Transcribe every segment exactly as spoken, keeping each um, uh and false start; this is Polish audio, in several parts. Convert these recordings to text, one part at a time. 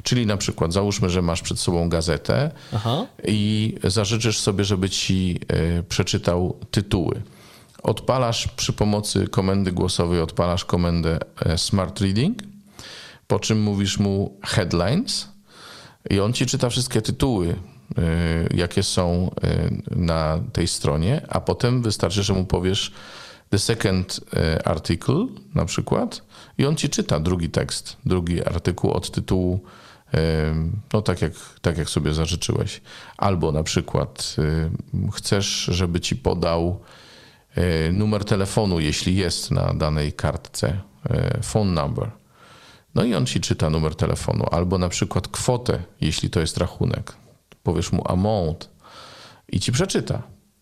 Czyli na przykład załóżmy, że masz przed sobą gazetę Aha. i zażyczysz sobie, żeby ci przeczytał tytuły. Odpalasz przy pomocy komendy głosowej, odpalasz komendę Smart Reading, po czym mówisz mu headlines i on ci czyta wszystkie tytuły, jakie są na tej stronie, a potem wystarczy, że mu powiesz the second article na przykład i on ci czyta drugi tekst, drugi artykuł od tytułu, no tak jak, tak jak sobie zażyczyłeś. Albo na przykład chcesz, żeby ci podał numer telefonu, jeśli jest na danej kartce, phone number. No i on ci czyta numer telefonu. Albo na przykład kwotę, jeśli to jest rachunek. Powiesz mu amount i ci przeczyta.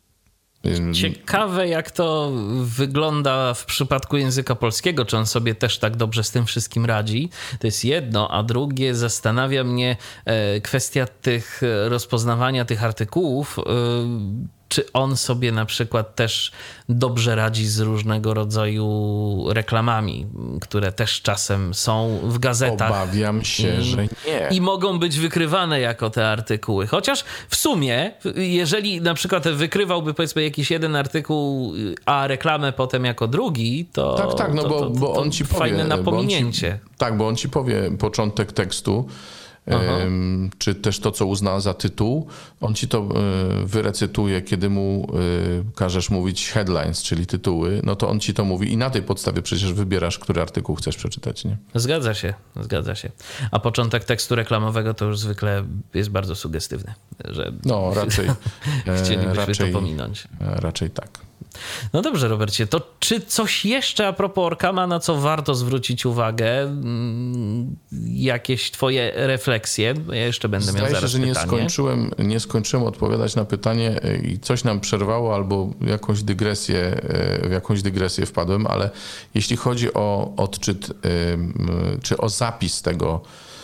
Ciekawe, jak to wygląda w przypadku języka polskiego, czy on sobie też tak dobrze z tym wszystkim radzi. To jest jedno, a drugie, zastanawia mnie kwestia tych rozpoznawania tych artykułów, czy on sobie na przykład też dobrze radzi z różnego rodzaju reklamami, które też czasem są w gazetach. Obawiam się, i, że nie. I mogą być wykrywane jako te artykuły. Chociaż w sumie, jeżeli na przykład wykrywałby powiedzmy jakiś jeden artykuł, a reklamę potem jako drugi, to tak, tak, no to, bo, to, to, bo on ci fajne powie, napominięcie. Ci, tak, bo on ci powie początek tekstu, Um, czy też to, co uzna za tytuł, on ci to y, wyrecytuje, kiedy mu y, każesz mówić headlines, czyli tytuły, no to on ci to mówi i na tej podstawie przecież wybierasz, który artykuł chcesz przeczytać, nie? Zgadza się, zgadza się. A początek tekstu reklamowego to już zwykle jest bardzo sugestywny, że no raczej chcielibyśmy raczej, to pominąć. Raczej tak. No dobrze, Robercie, to czy coś jeszcze a propos Orkama, na co warto zwrócić uwagę? Jakieś twoje refleksje? Ja jeszcze będę Zdaje miał zaraz się, że nie pytanie. skończyłem, nie skończyłem odpowiadać na pytanie i coś nam przerwało albo jakąś dygresję, w jakąś dygresję wpadłem, ale jeśli chodzi o odczyt, czy o zapis tego,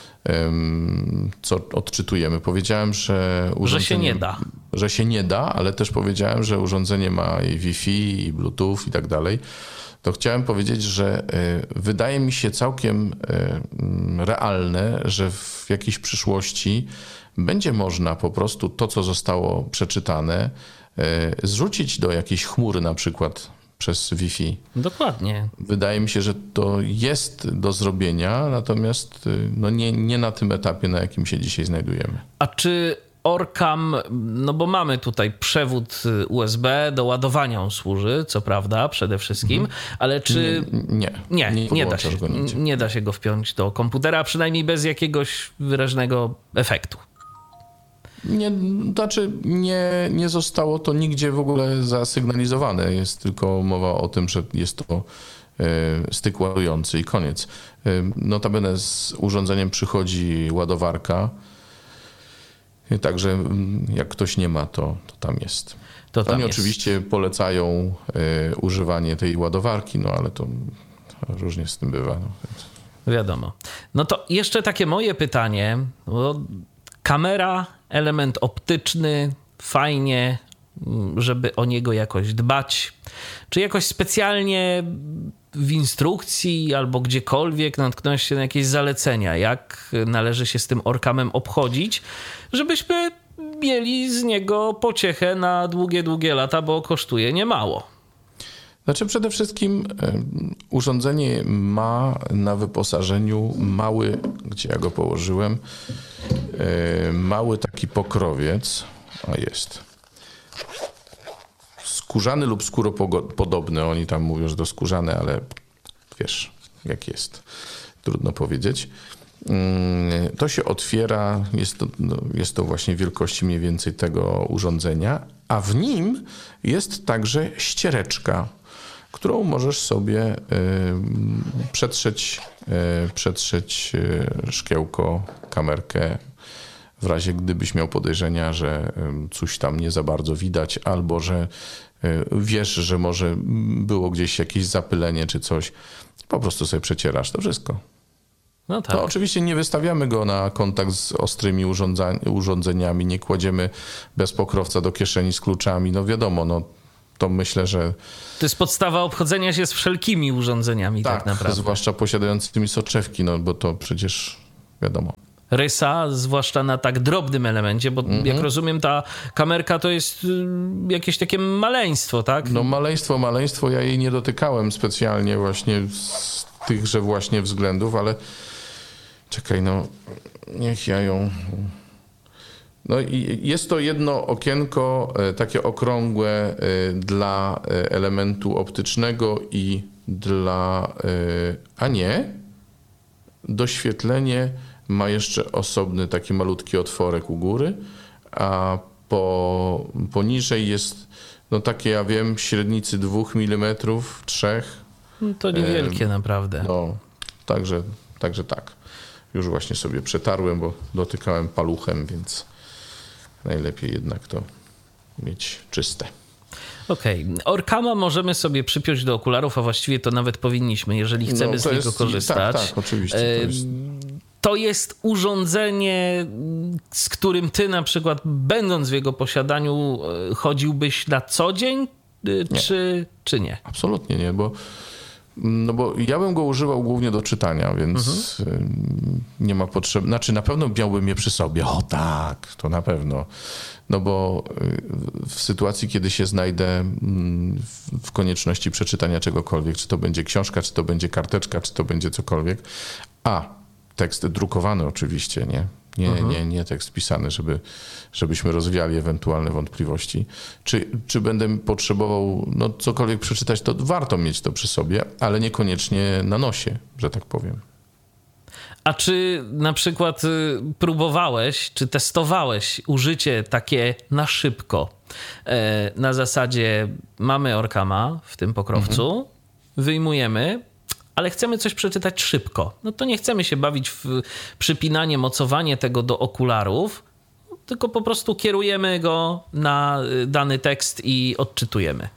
co odczytujemy. Powiedziałem, że urządzenie, że się nie da. Że się nie da, ale też powiedziałem, że urządzenie ma i Wi-Fi, i Bluetooth i tak dalej. To chciałem powiedzieć, że wydaje mi się całkiem realne, że w jakiejś przyszłości będzie można po prostu to, co zostało przeczytane, zrzucić do jakiejś chmury na przykład przez Wi-Fi. Dokładnie. Wydaje mi się, że to jest do zrobienia, natomiast no nie, nie na tym etapie, na jakim się dzisiaj znajdujemy. A czy Orkam, no bo mamy tutaj przewód U S B, do ładowania on służy, co prawda, przede wszystkim, mhm. ale czy... Nie, nie, nie, nie, nie, da się, nie da się go wpiąć do komputera, przynajmniej bez jakiegoś wyraźnego efektu. Nie, znaczy nie, nie zostało to nigdzie w ogóle zasygnalizowane. Jest tylko mowa o tym, że jest to styk ładujący i koniec. Notabene z urządzeniem przychodzi ładowarka, także jak ktoś nie ma, to, to tam jest. To tam Oni jest. Oczywiście polecają używanie tej ładowarki, no ale to różnie z tym bywa. No. Wiadomo. No to jeszcze takie moje pytanie, bo kamera, element optyczny, fajnie, żeby o niego jakoś dbać. Czy jakoś specjalnie w instrukcji albo gdziekolwiek natknąłeś się na jakieś zalecenia, jak należy się z tym Orkamem obchodzić, żebyśmy mieli z niego pociechę na długie, długie lata, bo kosztuje niemało. Znaczy przede wszystkim urządzenie ma na wyposażeniu mały, gdzie ja go położyłem, mały taki pokrowiec, a jest, skórzany lub skóropodobny, oni tam mówią, że to skórzane, ale wiesz jak jest, trudno powiedzieć. To się otwiera, jest to, no, jest to właśnie wielkości mniej więcej tego urządzenia, a w nim jest także ściereczka, którą możesz sobie y, przetrzeć, y, przetrzeć y, szkiełko, kamerkę, w razie gdybyś miał podejrzenia, że y, coś tam nie za bardzo widać, albo że y, wiesz, że może było gdzieś jakieś zapylenie czy coś, po prostu sobie przecierasz to wszystko. No tak. To oczywiście nie wystawiamy go na kontakt z ostrymi urządzeniami, nie kładziemy bez pokrowca do kieszeni z kluczami, no wiadomo, no to myślę, że... To jest podstawa obchodzenia się z wszelkimi urządzeniami tak, tak naprawdę. Zwłaszcza posiadającymi soczewki, no bo to przecież wiadomo. rysa, zwłaszcza na tak drobnym elemencie, bo mhm. jak rozumiem, ta kamerka to jest jakieś takie maleństwo, tak? No maleństwo, maleństwo, ja jej nie dotykałem specjalnie właśnie z tychże właśnie względów, ale czekaj, no niech ja ją... No i jest to jedno okienko takie okrągłe dla elementu optycznego i dla... A nie, doświetlenie ma jeszcze osobny taki malutki otworek u góry, a po, poniżej jest no takie, ja wiem, średnicy dwóch milimetrów, trzech. No to niewielkie e, naprawdę. No, także, także tak. Już właśnie sobie przetarłem, bo dotykałem paluchem, więc najlepiej jednak to mieć czyste. Okej. Okay. Orkama możemy sobie przypiąć do okularów, a właściwie to nawet powinniśmy, jeżeli chcemy no, z niego jest, korzystać. Tak, tak, oczywiście. To jest... to jest urządzenie, z którym ty na przykład, będąc w jego posiadaniu, chodziłbyś na co dzień, czy, czy nie? Absolutnie nie, bo no bo ja bym go używał głównie do czytania, więc mhm. nie ma potrzeby. Znaczy na pewno miałbym je przy sobie. O tak, to na pewno. No bo w sytuacji, kiedy się znajdę w konieczności przeczytania czegokolwiek, czy to będzie książka, czy to będzie karteczka, czy to będzie cokolwiek, a tekst drukowany oczywiście, nie? Nie, mhm. nie, nie tekst pisany, żeby, żebyśmy rozwiali ewentualne wątpliwości. Czy, czy będę potrzebował no, cokolwiek przeczytać, to warto mieć to przy sobie, ale niekoniecznie na nosie, że tak powiem. A czy na przykład próbowałeś, czy testowałeś użycie takie na szybko? Na zasadzie mamy Orkama w tym pokrowcu, mhm. wyjmujemy, ale chcemy coś przeczytać szybko. No to nie chcemy się bawić w przypinanie, mocowanie tego do okularów, tylko po prostu kierujemy go na dany tekst i odczytujemy.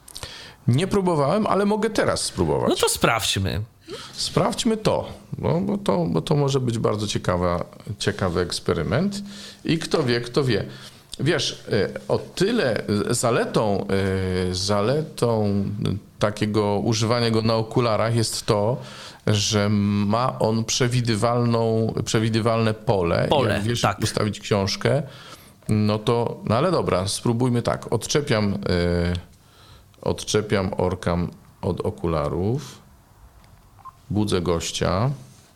Nie próbowałem, ale mogę teraz spróbować. No to sprawdźmy. Sprawdźmy to, bo, bo to, bo to może być bardzo ciekawa, ciekawy eksperyment i kto wie, kto wie. Wiesz, o tyle zaletą, zaletą takiego używania go na okularach jest to, że ma on przewidywalną, przewidywalne pole. Pole, jak wiesz, tak. ustawić książkę, no to, no ale dobra, spróbujmy tak. Odczepiam, y, odczepiam Orkam od okularów, budzę gościa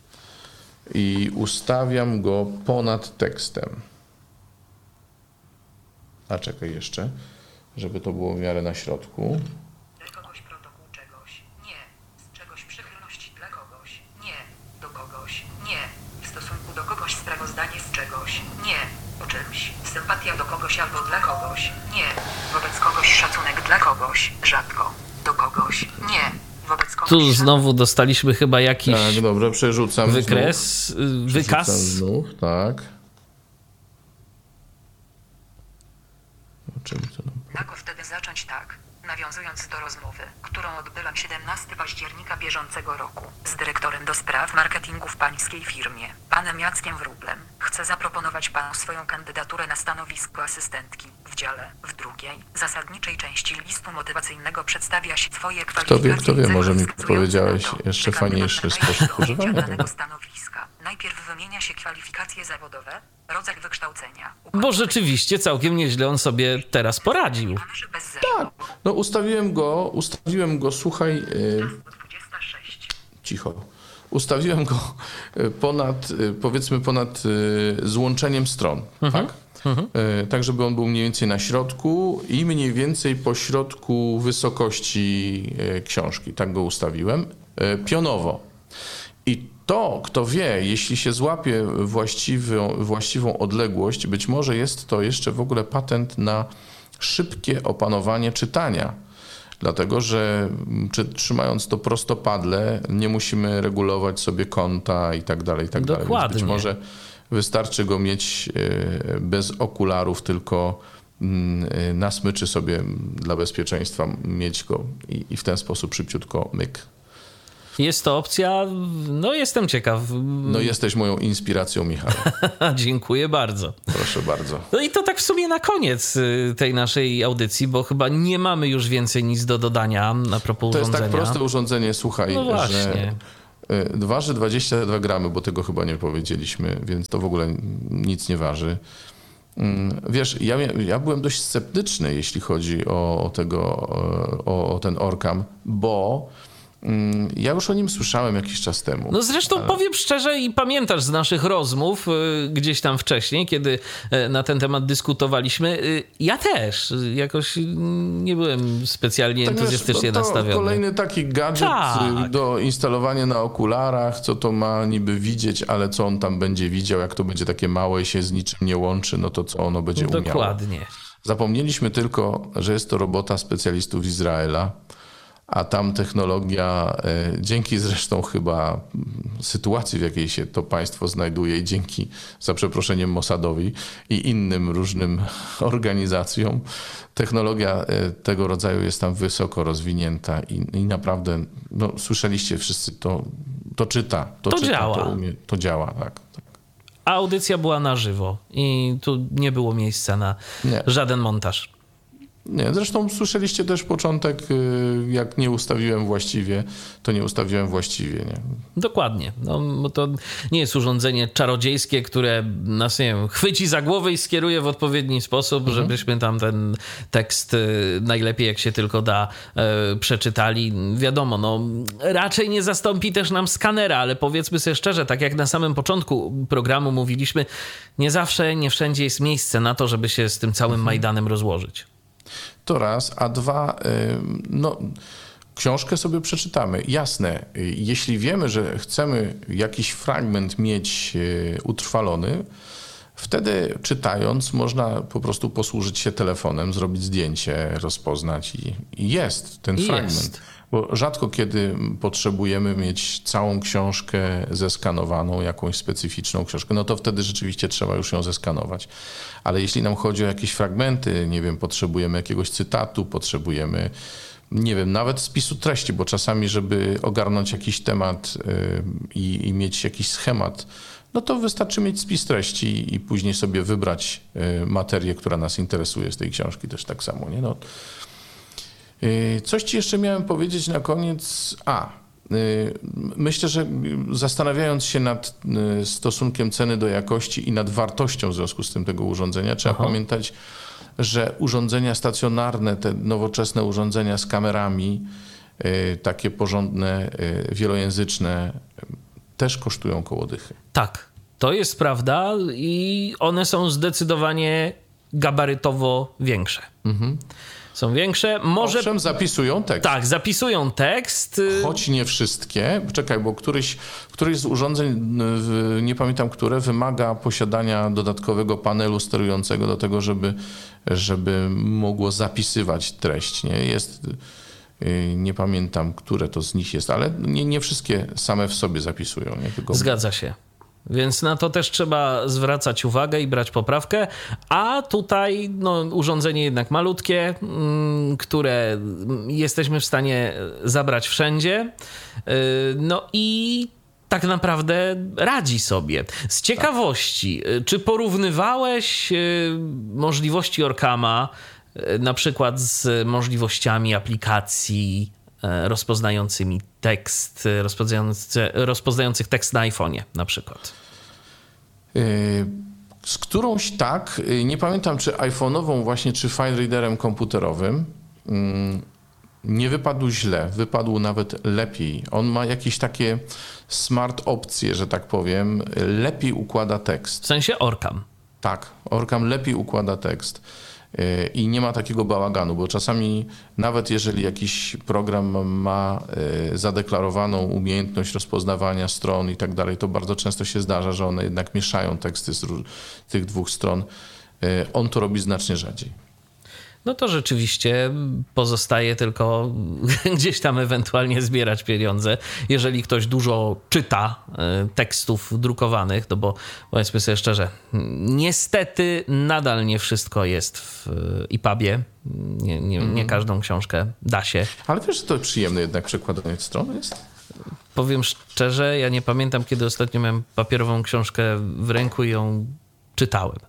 i ustawiam go ponad tekstem. A czekaj jeszcze, żeby to było w miarę na środku. Dla kogoś protokół czegoś. Nie. Z czegoś przychylność dla kogoś. Nie. Do kogoś. Nie. W stosunku do kogoś sprawozdanie z czegoś. Nie. O czymś. Sympatia do kogoś albo dla kogoś. Nie. Wobec kogoś szacunek dla kogoś. Rzadko. Do kogoś. Nie. Wobec kogoś tu znowu dostaliśmy chyba jakiś tak, dobra, przerzucam wykres, znów. wykaz. Przerzucam znów, tak. Nago wtedy zacząć tak, nawiązując do rozmowy, którą odbyłam siedemnastego października bieżącego roku z dyrektorem do spraw marketingu w pańskiej firmie, panem Jackiem Wróblem. Chcę zaproponować panu swoją kandydaturę na stanowisko asystentki. W dziale, w drugiej, zasadniczej części listu motywacyjnego przedstawia się swoje kwalifikacje. Kto wie, kto wie, może mi powiedziałeś jeszcze fajniejszy sposób używania tego stanowiska. Najpierw wymienia się kwalifikacje zawodowe, rodzaj wykształcenia. Bo rzeczywiście całkiem nieźle on sobie teraz poradził. Tak, no ustawiłem go, ustawiłem go, słuchaj, yy, cicho, ustawiłem go ponad, powiedzmy ponad złączeniem stron, mhm. tak? Mhm. Tak, żeby on był mniej więcej na środku i mniej więcej po środku wysokości książki. Tak go ustawiłem, pionowo. I to, kto wie, jeśli się złapie właściwą, właściwą odległość, być może jest to jeszcze w ogóle patent na szybkie opanowanie czytania. Dlatego, że czy, trzymając to prostopadle, nie musimy regulować sobie kąta i tak dalej, i tak dalej. Dokładnie. Być może wystarczy go mieć bez okularów, tylko na smyczy sobie dla bezpieczeństwa mieć go i, i w ten sposób szybciutko myk. Jest to opcja, no jestem ciekaw. No jesteś moją inspiracją, Michał. Dziękuję bardzo. Proszę bardzo. No i to tak w sumie na koniec tej naszej audycji, bo chyba nie mamy już więcej nic do dodania a propos to urządzenia. To jest tak proste urządzenie, słuchaj, no właśnie. że Y, waży dwadzieścia dwa gramy, bo tego chyba nie powiedzieliśmy, więc to w ogóle nic nie waży. Wiesz, ja, ja byłem dość sceptyczny, jeśli chodzi o, o tego, o, o ten Orcam, bo ja już o nim słyszałem jakiś czas temu. No zresztą ale... powiem szczerze i pamiętasz z naszych rozmów y, gdzieś tam wcześniej, kiedy y, na ten temat dyskutowaliśmy, y, ja też jakoś y, nie byłem specjalnie tak entuzjastycznie wiesz, to, to nastawiony. Kolejny taki gadżet tak. do instalowania na okularach, co to ma niby widzieć, ale co on tam będzie widział, jak to będzie takie małe i się z niczym nie łączy, no to co ono będzie umiało. Dokładnie. Zapomnieliśmy tylko, że jest to robota specjalistów z Izraela, a tam technologia, dzięki zresztą chyba sytuacji, w jakiej się to państwo znajduje i dzięki, za przeproszeniem, Mossadowi i innym różnym organizacjom, technologia tego rodzaju jest tam wysoko rozwinięta i, i naprawdę, no słyszeliście wszyscy, to, to czyta, to, To czyta, działa. To, umie, to działa, tak. tak. A audycja była na żywo i tu nie było miejsca na Nie. żaden montaż. Nie, zresztą słyszeliście też początek, jak nie ustawiłem właściwie, to nie ustawiłem właściwie, nie? Dokładnie. No, bo to nie jest urządzenie czarodziejskie, które nas, nie wiem, chwyci za głowę i skieruje w odpowiedni sposób, mhm. żebyśmy tam ten tekst najlepiej jak się tylko da e, przeczytali. Wiadomo, no raczej nie zastąpi też nam skanera, ale powiedzmy sobie szczerze, tak jak na samym początku programu mówiliśmy, nie zawsze, nie wszędzie jest miejsce na to, żeby się z tym całym mhm. Majdanem rozłożyć. To raz, a dwa, no książkę sobie przeczytamy. Jasne, jeśli wiemy, że chcemy jakiś fragment mieć utrwalony, wtedy czytając można po prostu posłużyć się telefonem, zrobić zdjęcie, rozpoznać i, i jest ten I fragment. Jest. Bo rzadko kiedy potrzebujemy mieć całą książkę zeskanowaną, jakąś specyficzną książkę, no to wtedy rzeczywiście trzeba już ją zeskanować. Ale jeśli nam chodzi o jakieś fragmenty, nie wiem, potrzebujemy jakiegoś cytatu, potrzebujemy, nie wiem, nawet spisu treści, bo czasami, żeby ogarnąć jakiś temat yy, i, i mieć jakiś schemat, no to wystarczy mieć spis treści i później sobie wybrać yy, materię, która nas interesuje z tej książki, też tak samo, nie? No. Coś ci jeszcze miałem powiedzieć na koniec. A, myślę, że zastanawiając się nad stosunkiem ceny do jakości i nad wartością w związku z tym tego urządzenia, trzeba Aha. pamiętać, że urządzenia stacjonarne, te nowoczesne urządzenia z kamerami, takie porządne, wielojęzyczne, też kosztują koło dychy. Tak, to jest prawda i one są zdecydowanie gabarytowo większeń. Mhm. Są większe. Może... Owszem, zapisują tekst. Tak, zapisują tekst. Choć nie wszystkie. Czekaj, bo któryś, któryś z urządzeń, nie pamiętam które, wymaga posiadania dodatkowego panelu sterującego do tego, żeby, żeby mogło zapisywać treść. Nie? Jest, nie pamiętam, które to z nich jest, ale nie, nie wszystkie same w sobie zapisują. Nie? Tylko... Zgadza się. Więc na to też trzeba zwracać uwagę i brać poprawkę, a tutaj no, urządzenie jednak malutkie, które jesteśmy w stanie zabrać wszędzie, no i tak naprawdę radzi sobie. Z ciekawości, tak. Czy porównywałeś możliwości Orcama na przykład z możliwościami aplikacji rozpoznającymi tekst, rozpoznający, rozpoznających tekst na iPhonie na przykład? Z którąś tak, nie pamiętam czy iPhone'ową właśnie, czy file readerem komputerowym. Nie wypadł źle, wypadł nawet lepiej. On ma jakieś takie smart opcje, że tak powiem, lepiej układa tekst. W sensie Orcam. Tak, Orcam lepiej układa tekst. I nie ma takiego bałaganu, bo czasami nawet jeżeli jakiś program ma zadeklarowaną umiejętność rozpoznawania stron i tak dalej, to bardzo często się zdarza, że one jednak mieszają teksty z tych dwóch stron. On to robi znacznie rzadziej. No to rzeczywiście pozostaje tylko gdzieś tam ewentualnie zbierać pieniądze, jeżeli ktoś dużo czyta tekstów drukowanych, no bo powiedzmy sobie szczerze, niestety nadal nie wszystko jest w E P U B-ie, nie, nie, nie każdą książkę da się. Ale wiesz, że to przyjemne jednak przekładanie stron jest? Powiem szczerze, ja nie pamiętam, kiedy ostatnio miałem papierową książkę w ręku i ją czytałem.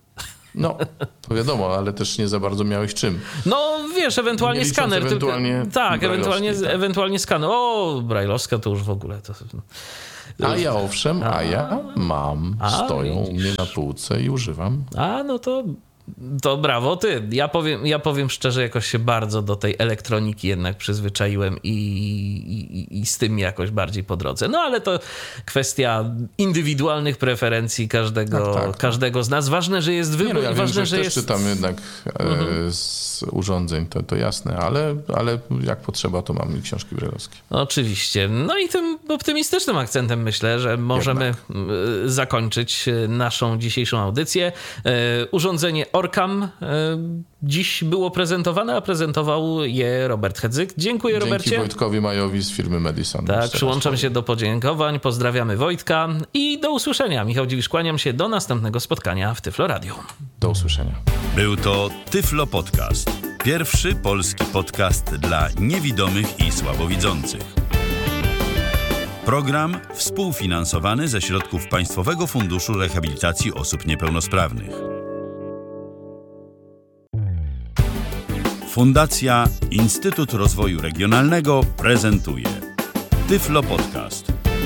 No, to wiadomo, ale też nie za bardzo miałeś czym. No, wiesz, ewentualnie skaner. Ewentualnie tylko, tak, ewentualnie, tak, ewentualnie skaner. O, brajlowska to już w ogóle. To... A ja owszem, a, a ja mam. A, stoją u mnie na półce i używam. A, no to... To brawo ty. Ja powiem, ja powiem szczerze, jakoś się bardzo do tej elektroniki jednak przyzwyczaiłem i, i, i z tym jakoś bardziej po drodze. No ale to kwestia indywidualnych preferencji każdego, tak, tak. każdego z nas. Ważne, że jest wybór. Nie, no ja i wiem, ważne, że, że też jest... czytam jednak mhm. e, z urządzeń, to, to jasne, ale, ale jak potrzeba, to mamy książki brajlowskie. Oczywiście. No i tym optymistycznym akcentem myślę, że możemy jednak zakończyć naszą dzisiejszą audycję. E, urządzenie Orcam dziś było prezentowane, a prezentował je Robert Hedzyk. Dziękuję, Dzięki Robercie. Dzięki Wojtkowi Majowi z firmy Madison. Tak, przyłączam się do podziękowań. Pozdrawiamy Wojtka i do usłyszenia. Michał Dziwisz, kłaniam się do następnego spotkania w Tyflo Radio. Do usłyszenia. Był to Tyflo Podcast. Pierwszy polski podcast dla niewidomych i słabowidzących. Program współfinansowany ze środków Państwowego Funduszu Rehabilitacji Osób Niepełnosprawnych. Fundacja Instytut Rozwoju Regionalnego prezentuje Tyflo Podcast.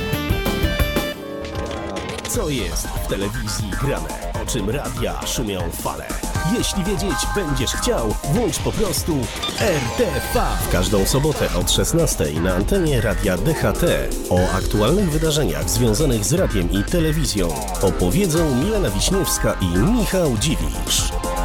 Co jest w telewizji grane? O czym radia szumią fale? Jeśli wiedzieć będziesz chciał, włącz po prostu R T V. W każdą sobotę od szesnastej na antenie Radia D H T o aktualnych wydarzeniach związanych z radiem i telewizją opowiedzą Milena Wiśniewska i Michał Dziwisz.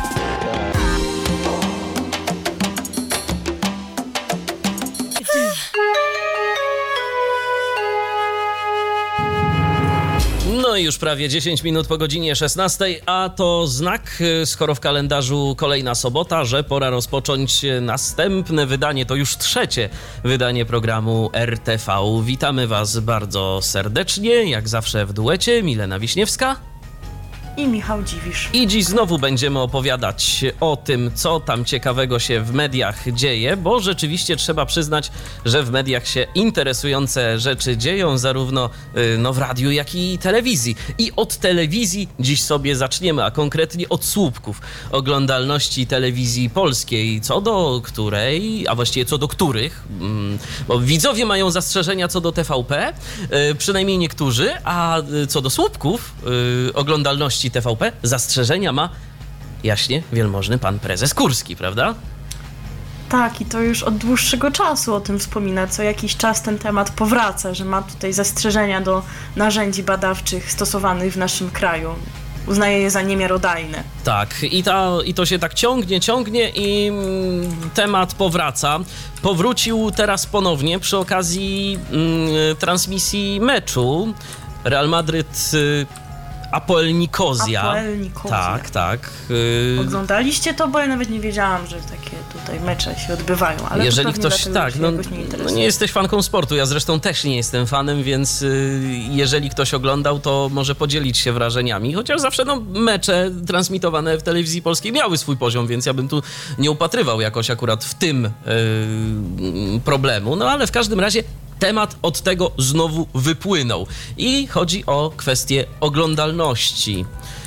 No i już prawie dziesięć minut po godzinie szesnastej, a to znak, skoro w kalendarzu kolejna sobota, że pora rozpocząć następne wydanie, to już trzecie wydanie programu R T V. Witamy Was bardzo serdecznie, jak zawsze w duecie, Milena Wiśniewska i Michał Dziwisz. I dziś znowu będziemy opowiadać o tym, co tam ciekawego się w mediach dzieje, bo rzeczywiście trzeba przyznać, że w mediach się interesujące rzeczy dzieją, zarówno no, w radiu, jak i telewizji. I od telewizji dziś sobie zaczniemy, a konkretnie od słupków oglądalności telewizji polskiej, co do której, a właściwie co do których, bo widzowie mają zastrzeżenia co do T V P, przynajmniej niektórzy, a co do słupków oglądalności T V P zastrzeżenia ma jaśnie wielmożny pan prezes Kurski, prawda? Tak, i to już od dłuższego czasu o tym wspomina. Co jakiś czas ten temat powraca, że ma tutaj zastrzeżenia do narzędzi badawczych stosowanych w naszym kraju. Uznaje je za niemiarodajne. Tak, i, ta, i to się tak ciągnie, ciągnie i mm, temat powraca. Powrócił teraz ponownie przy okazji mm, transmisji meczu Real Madryt y, Apoel Nikozja. Apoel Nikozja. Tak, tak. Oglądaliście to? Bo ja nawet nie wiedziałam, że takie tutaj mecze się odbywają. Ale jeżeli ktoś, tak, no, nie, no nie jesteś fanką sportu, ja zresztą też nie jestem fanem, więc y, jeżeli ktoś oglądał, to może podzielić się wrażeniami. Chociaż zawsze no, mecze transmitowane w telewizji polskiej miały swój poziom, więc ja bym tu nie upatrywał jakoś akurat w tym y, problemu. No ale w każdym razie temat od tego znowu wypłynął i chodzi o kwestię oglądalności.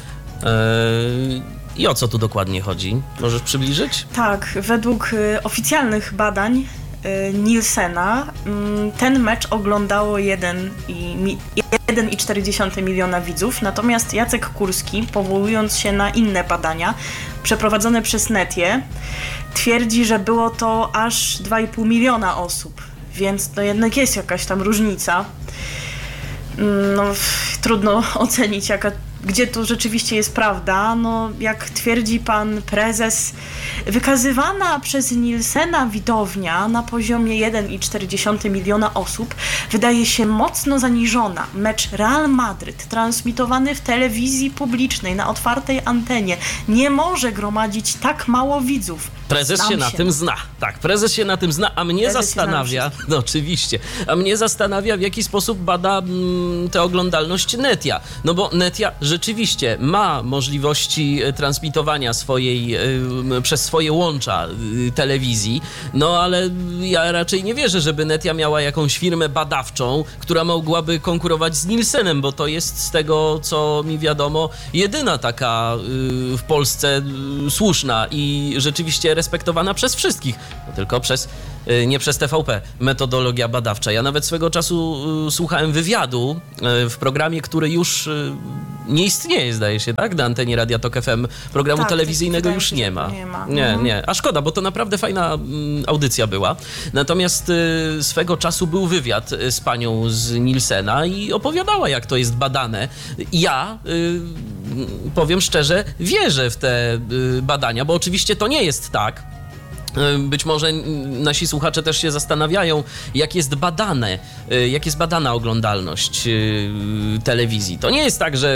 Yy, I o co tu dokładnie chodzi? Możesz przybliżyć? Tak, według y, oficjalnych badań y, Nielsena y, ten mecz oglądało jeden i cztery dziesiąte miliona widzów, natomiast Jacek Kurski, powołując się na inne badania przeprowadzone przez Netię, twierdzi, że było to aż dwa i pół miliona osób. Więc to jednak jest jakaś tam różnica. No, trudno ocenić, jaka, gdzie tu rzeczywiście jest prawda. No, jak twierdzi pan prezes, wykazywana przez Nielsena widownia na poziomie jeden i cztery dziesiąte miliona osób wydaje się mocno zaniżona. Mecz Real Madryt, transmitowany w telewizji publicznej na otwartej antenie, nie może gromadzić tak mało widzów. Prezes się, się na tym zna. Tak, prezes się na tym zna, a mnie prezes zastanawia, no oczywiście, a mnie zastanawia, w jaki sposób bada mm, tę oglądalność Netia. No bo Netia rzeczywiście ma możliwości transmitowania swojej, przez swoje łącza telewizji, no ale ja raczej nie wierzę, żeby Netia miała jakąś firmę badawczą, która mogłaby konkurować z Nielsenem, bo to jest z tego, co mi wiadomo, jedyna taka w Polsce słuszna i rzeczywiście respektowana przez wszystkich, no tylko przez, nie przez T V P, metodologia badawcza. Ja nawet swego czasu słuchałem wywiadu w programie, który już nie istnieje, zdaje się, tak? Na antenie Radia Tok F M. Programu tak, telewizyjnego już nie ma. Nie, ma. nie, mhm. nie. A szkoda, bo to naprawdę fajna audycja była. Natomiast swego czasu był wywiad z panią z Nielsena i opowiadała, jak to jest badane. Ja, powiem szczerze, wierzę w te badania, bo oczywiście to nie jest tak. Być może nasi słuchacze też się zastanawiają, jak jest badane, jak jest badana oglądalność telewizji. To nie jest tak, że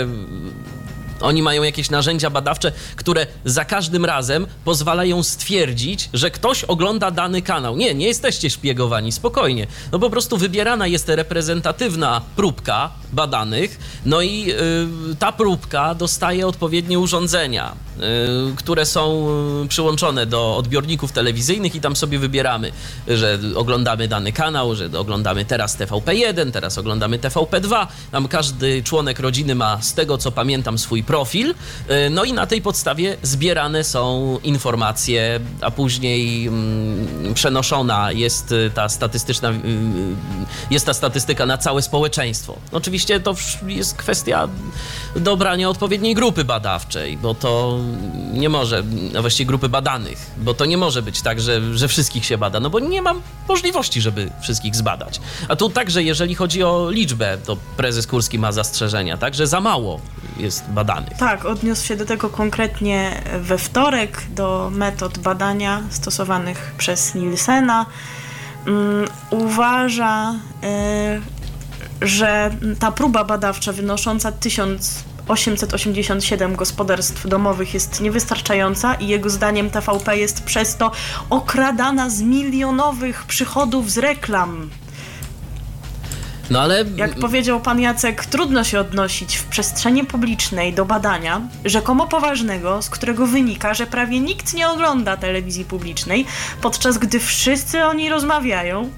oni mają jakieś narzędzia badawcze, które za każdym razem pozwalają stwierdzić, że ktoś ogląda dany kanał. Nie, nie jesteście szpiegowani, spokojnie. No po prostu wybierana jest reprezentatywna próbka badanych, no i y, ta próbka dostaje odpowiednie urządzenia, y, które są przyłączone do odbiorników telewizyjnych i tam sobie wybieramy, że oglądamy dany kanał, że oglądamy teraz T V P jeden, teraz oglądamy T V P dwa. Tam każdy członek rodziny ma, z tego co pamiętam, swój profil, no i na tej podstawie zbierane są informacje, a później mm, przenoszona jest ta statystyczna, jest ta statystyka na całe społeczeństwo. Oczywiście to jest kwestia dobrania odpowiedniej grupy badawczej, bo to nie może, a właściwie grupy badanych, bo to nie może być tak, że, że wszystkich się bada, no bo nie mam możliwości, żeby wszystkich zbadać. A tu także, jeżeli chodzi o liczbę, to prezes Kurski ma zastrzeżenia, tak, że za mało jest badanych. Tak, odniósł się do tego konkretnie we wtorek, do metod badania stosowanych przez Nielsena. Um, uważa, y, że ta próba badawcza wynosząca tysiąc osiemset osiemdziesiąt siedem gospodarstw domowych jest niewystarczająca i jego zdaniem T V P jest przez to okradana z milionowych przychodów z reklam. No ale... Jak powiedział pan Jacek, trudno się odnosić w przestrzeni publicznej do badania rzekomo poważnego, z którego wynika, że prawie nikt nie ogląda telewizji publicznej, podczas gdy wszyscy o niej rozmawiają,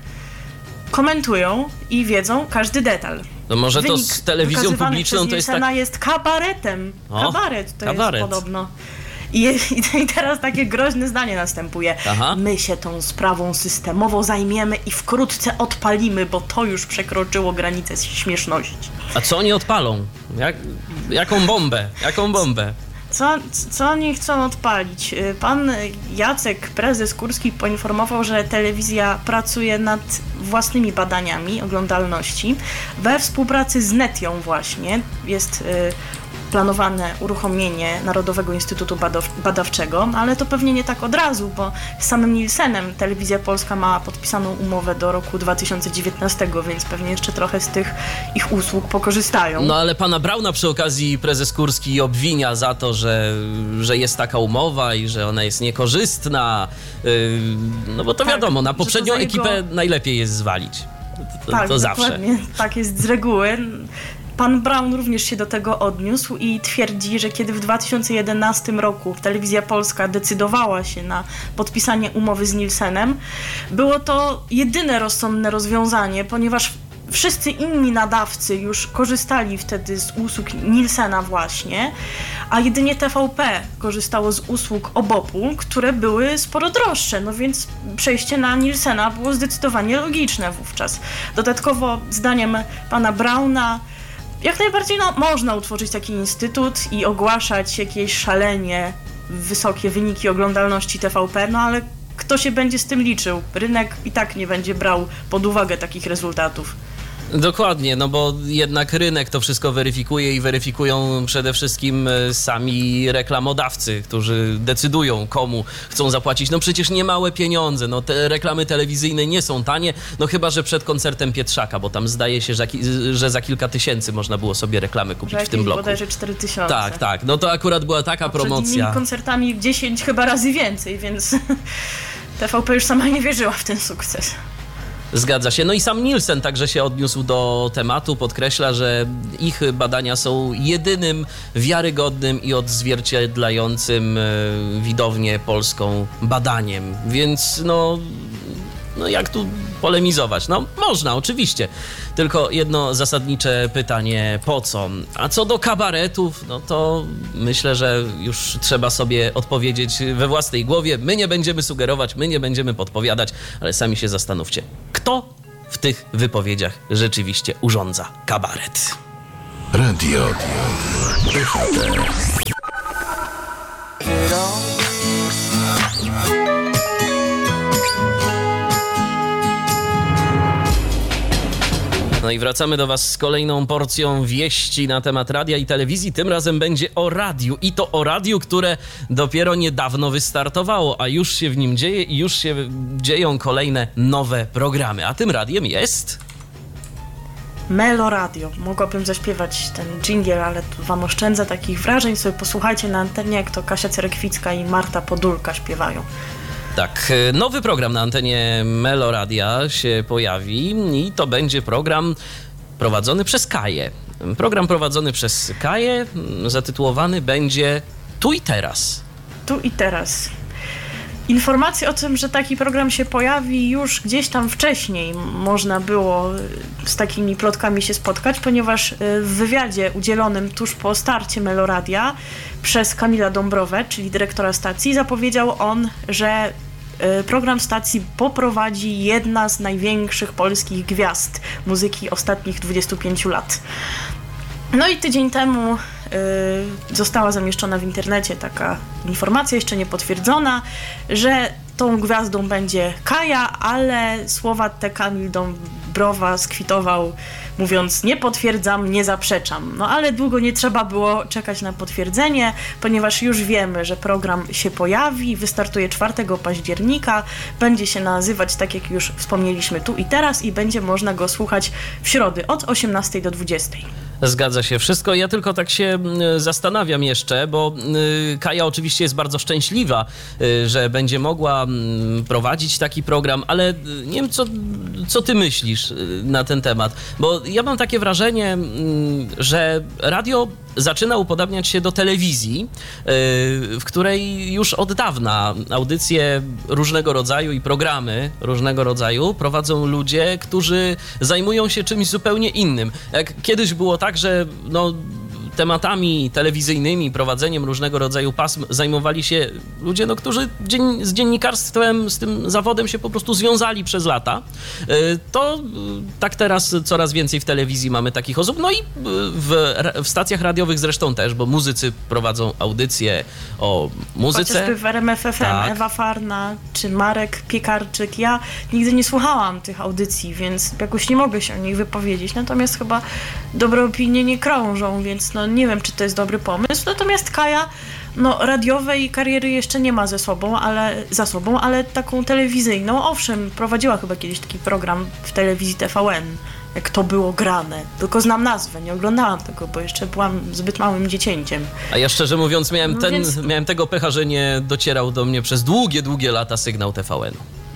komentują i wiedzą każdy detal. No może Wynik to z telewizją publiczną to jest tak... jest kabaretem. O, Kabaret to kabaret. jest podobno. I, I teraz takie groźne zdanie następuje. Aha. My się tą sprawą systemowo zajmiemy i wkrótce odpalimy, bo to już przekroczyło granicę śmieszności. A co oni odpalą? Jak, jaką bombę? Jaką bombę? Co, co oni chcą odpalić? Pan Jacek, prezes Kurski, poinformował, że telewizja pracuje nad własnymi badaniami oglądalności we współpracy z Netią właśnie. Jest... Y, planowane uruchomienie Narodowego Instytutu Badaw- Badawczego, ale to pewnie nie tak od razu, bo z samym Nielsenem Telewizja Polska ma podpisaną umowę do roku dwa tysiące dziewiętnastego, więc pewnie jeszcze trochę z tych ich usług pokorzystają. No ale pana Brauna przy okazji prezes Kurski obwinia za to, że, że jest taka umowa i że ona jest niekorzystna, yy, no bo to tak, wiadomo, na poprzednią jego... ekipę najlepiej jest zwalić. To, tak, to zawsze. Dokładnie. Tak jest z reguły. Pan Braun również się do tego odniósł i twierdzi, że kiedy w dwa tysiące jedenastym roku Telewizja Polska decydowała się na podpisanie umowy z Nielsenem, było to jedyne rozsądne rozwiązanie, ponieważ wszyscy inni nadawcy już korzystali wtedy z usług Nielsena właśnie, a jedynie T V P korzystało z usług Obopu, które były sporo droższe, no więc przejście na Nielsena było zdecydowanie logiczne wówczas. Dodatkowo, zdaniem pana Brauna, jak najbardziej no, można utworzyć taki instytut i ogłaszać jakieś szalenie wysokie wyniki oglądalności T V P, no ale kto się będzie z tym liczył? Rynek i tak nie będzie brał pod uwagę takich rezultatów. Dokładnie, no bo jednak rynek to wszystko weryfikuje i weryfikują przede wszystkim sami reklamodawcy, którzy decydują, komu chcą zapłacić. No przecież niemałe pieniądze, no te reklamy telewizyjne nie są tanie, no chyba że przed koncertem Pietrzaka, bo tam zdaje się, że, że za kilka tysięcy można było sobie reklamy kupić w tym bloku. Bodajże cztery tysiące. Tak, tak, no to akurat była taka a promocja. Przed innymi koncertami dziesięć chyba razy więcej, więc T V P już sama nie wierzyła w ten sukces. Zgadza się. No i sam Nielsen także się odniósł do tematu, podkreśla, że ich badania są jedynym wiarygodnym i odzwierciedlającym widownię polską badaniem. Więc no, no jak tu polemizować? No można, oczywiście. Tylko jedno zasadnicze pytanie, po co? A co do kabaretów, no to myślę, że już trzeba sobie odpowiedzieć we własnej głowie. My nie będziemy sugerować, my nie będziemy podpowiadać, ale sami się zastanówcie, kto w tych wypowiedziach rzeczywiście urządza kabaret. Radio D H T. No i wracamy do Was z kolejną porcją wieści na temat radia i telewizji. Tym razem będzie o radiu i to o radiu, które dopiero niedawno wystartowało, a już się w nim dzieje i już się dzieją kolejne nowe programy. A tym radiem jest... Meloradio. Mogłabym zaśpiewać ten dżingiel, ale tu wam oszczędzę takich wrażeń. Sobie posłuchajcie na antenie, jak to Kasia Cerekwicka i Marta Podólka śpiewają. Tak, nowy program na antenie Meloradia się pojawi i to będzie program prowadzony przez Kaję. Program prowadzony przez Kaję zatytułowany będzie Tu i Teraz. Tu i Teraz. Informacje o tym, że taki program się pojawi, już gdzieś tam wcześniej można było z takimi plotkami się spotkać, ponieważ w wywiadzie udzielonym tuż po starcie Meloradia przez Kamila Dąbrowę, czyli dyrektora stacji, zapowiedział on, że program stacji poprowadzi jedna z największych polskich gwiazd muzyki ostatnich dwudziestu pięciu lat. No i tydzień temu y, została zamieszczona w internecie taka informacja, jeszcze nie potwierdzona, że tą gwiazdą będzie Kaja, ale słowa te Kamil Dąbrowa skwitował, mówiąc: nie potwierdzam, nie zaprzeczam. No ale długo nie trzeba było czekać na potwierdzenie, ponieważ już wiemy, że program się pojawi, wystartuje czwartego października, będzie się nazywać, tak jak już wspomnieliśmy, Tu i Teraz i będzie można go słuchać w środę od osiemnastej do dwudziestej. Zgadza się wszystko. Ja tylko tak się zastanawiam jeszcze, bo Kaja oczywiście jest bardzo szczęśliwa, że będzie mogła prowadzić taki program, ale nie wiem, co, co ty myślisz na ten temat, bo ja mam takie wrażenie, że radio zaczyna upodabniać się do telewizji, w której już od dawna audycje różnego rodzaju i programy różnego rodzaju prowadzą ludzie, którzy zajmują się czymś zupełnie innym. Jak kiedyś było tak, że no, tematami telewizyjnymi, prowadzeniem różnego rodzaju pasm zajmowali się ludzie, no, którzy dzien- z dziennikarstwem, z tym zawodem się po prostu związali przez lata, to tak teraz coraz więcej w telewizji mamy takich osób, no i w, w stacjach radiowych zresztą też, bo muzycy prowadzą audycje o muzyce. Chociażby w R M F F M, tak. Ewa Farna czy Marek Piekarczyk. Ja nigdy nie słuchałam tych audycji, więc jakoś nie mogę się o nich wypowiedzieć, natomiast chyba dobre opinie nie krążą, więc no nie wiem, czy to jest dobry pomysł. Natomiast Kaja, no radiowej kariery jeszcze nie ma ze sobą, ale, za sobą, ale taką telewizyjną, owszem, prowadziła chyba kiedyś taki program w telewizji T V N, jak To było grane. Tylko znam nazwę, nie oglądałam tego, bo jeszcze byłam zbyt małym dziecięciem. A ja szczerze mówiąc miałem, no ten, więc... miałem tego pecha, że nie docierał do mnie przez długie, długie lata sygnał T V N.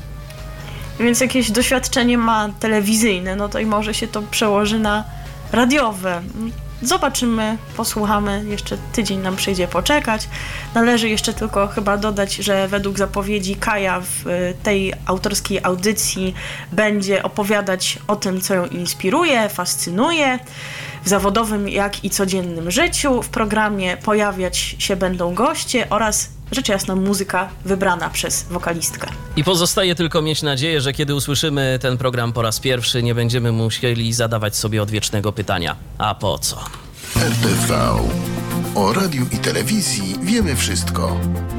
Więc jakieś doświadczenie ma telewizyjne, no to i może się to przełoży na radiowe. Zobaczymy, posłuchamy, jeszcze tydzień nam przyjdzie poczekać. Należy jeszcze tylko chyba dodać, że według zapowiedzi Kaja w tej autorskiej audycji będzie opowiadać o tym, co ją inspiruje, fascynuje w zawodowym, jak i codziennym życiu. W programie pojawiać się będą goście oraz rzecz jasna muzyka wybrana przez wokalistkę. I pozostaje tylko mieć nadzieję, że kiedy usłyszymy ten program po raz pierwszy, nie będziemy musieli zadawać sobie odwiecznego pytania: a po co? R T V. O radiu i telewizji wiemy wszystko.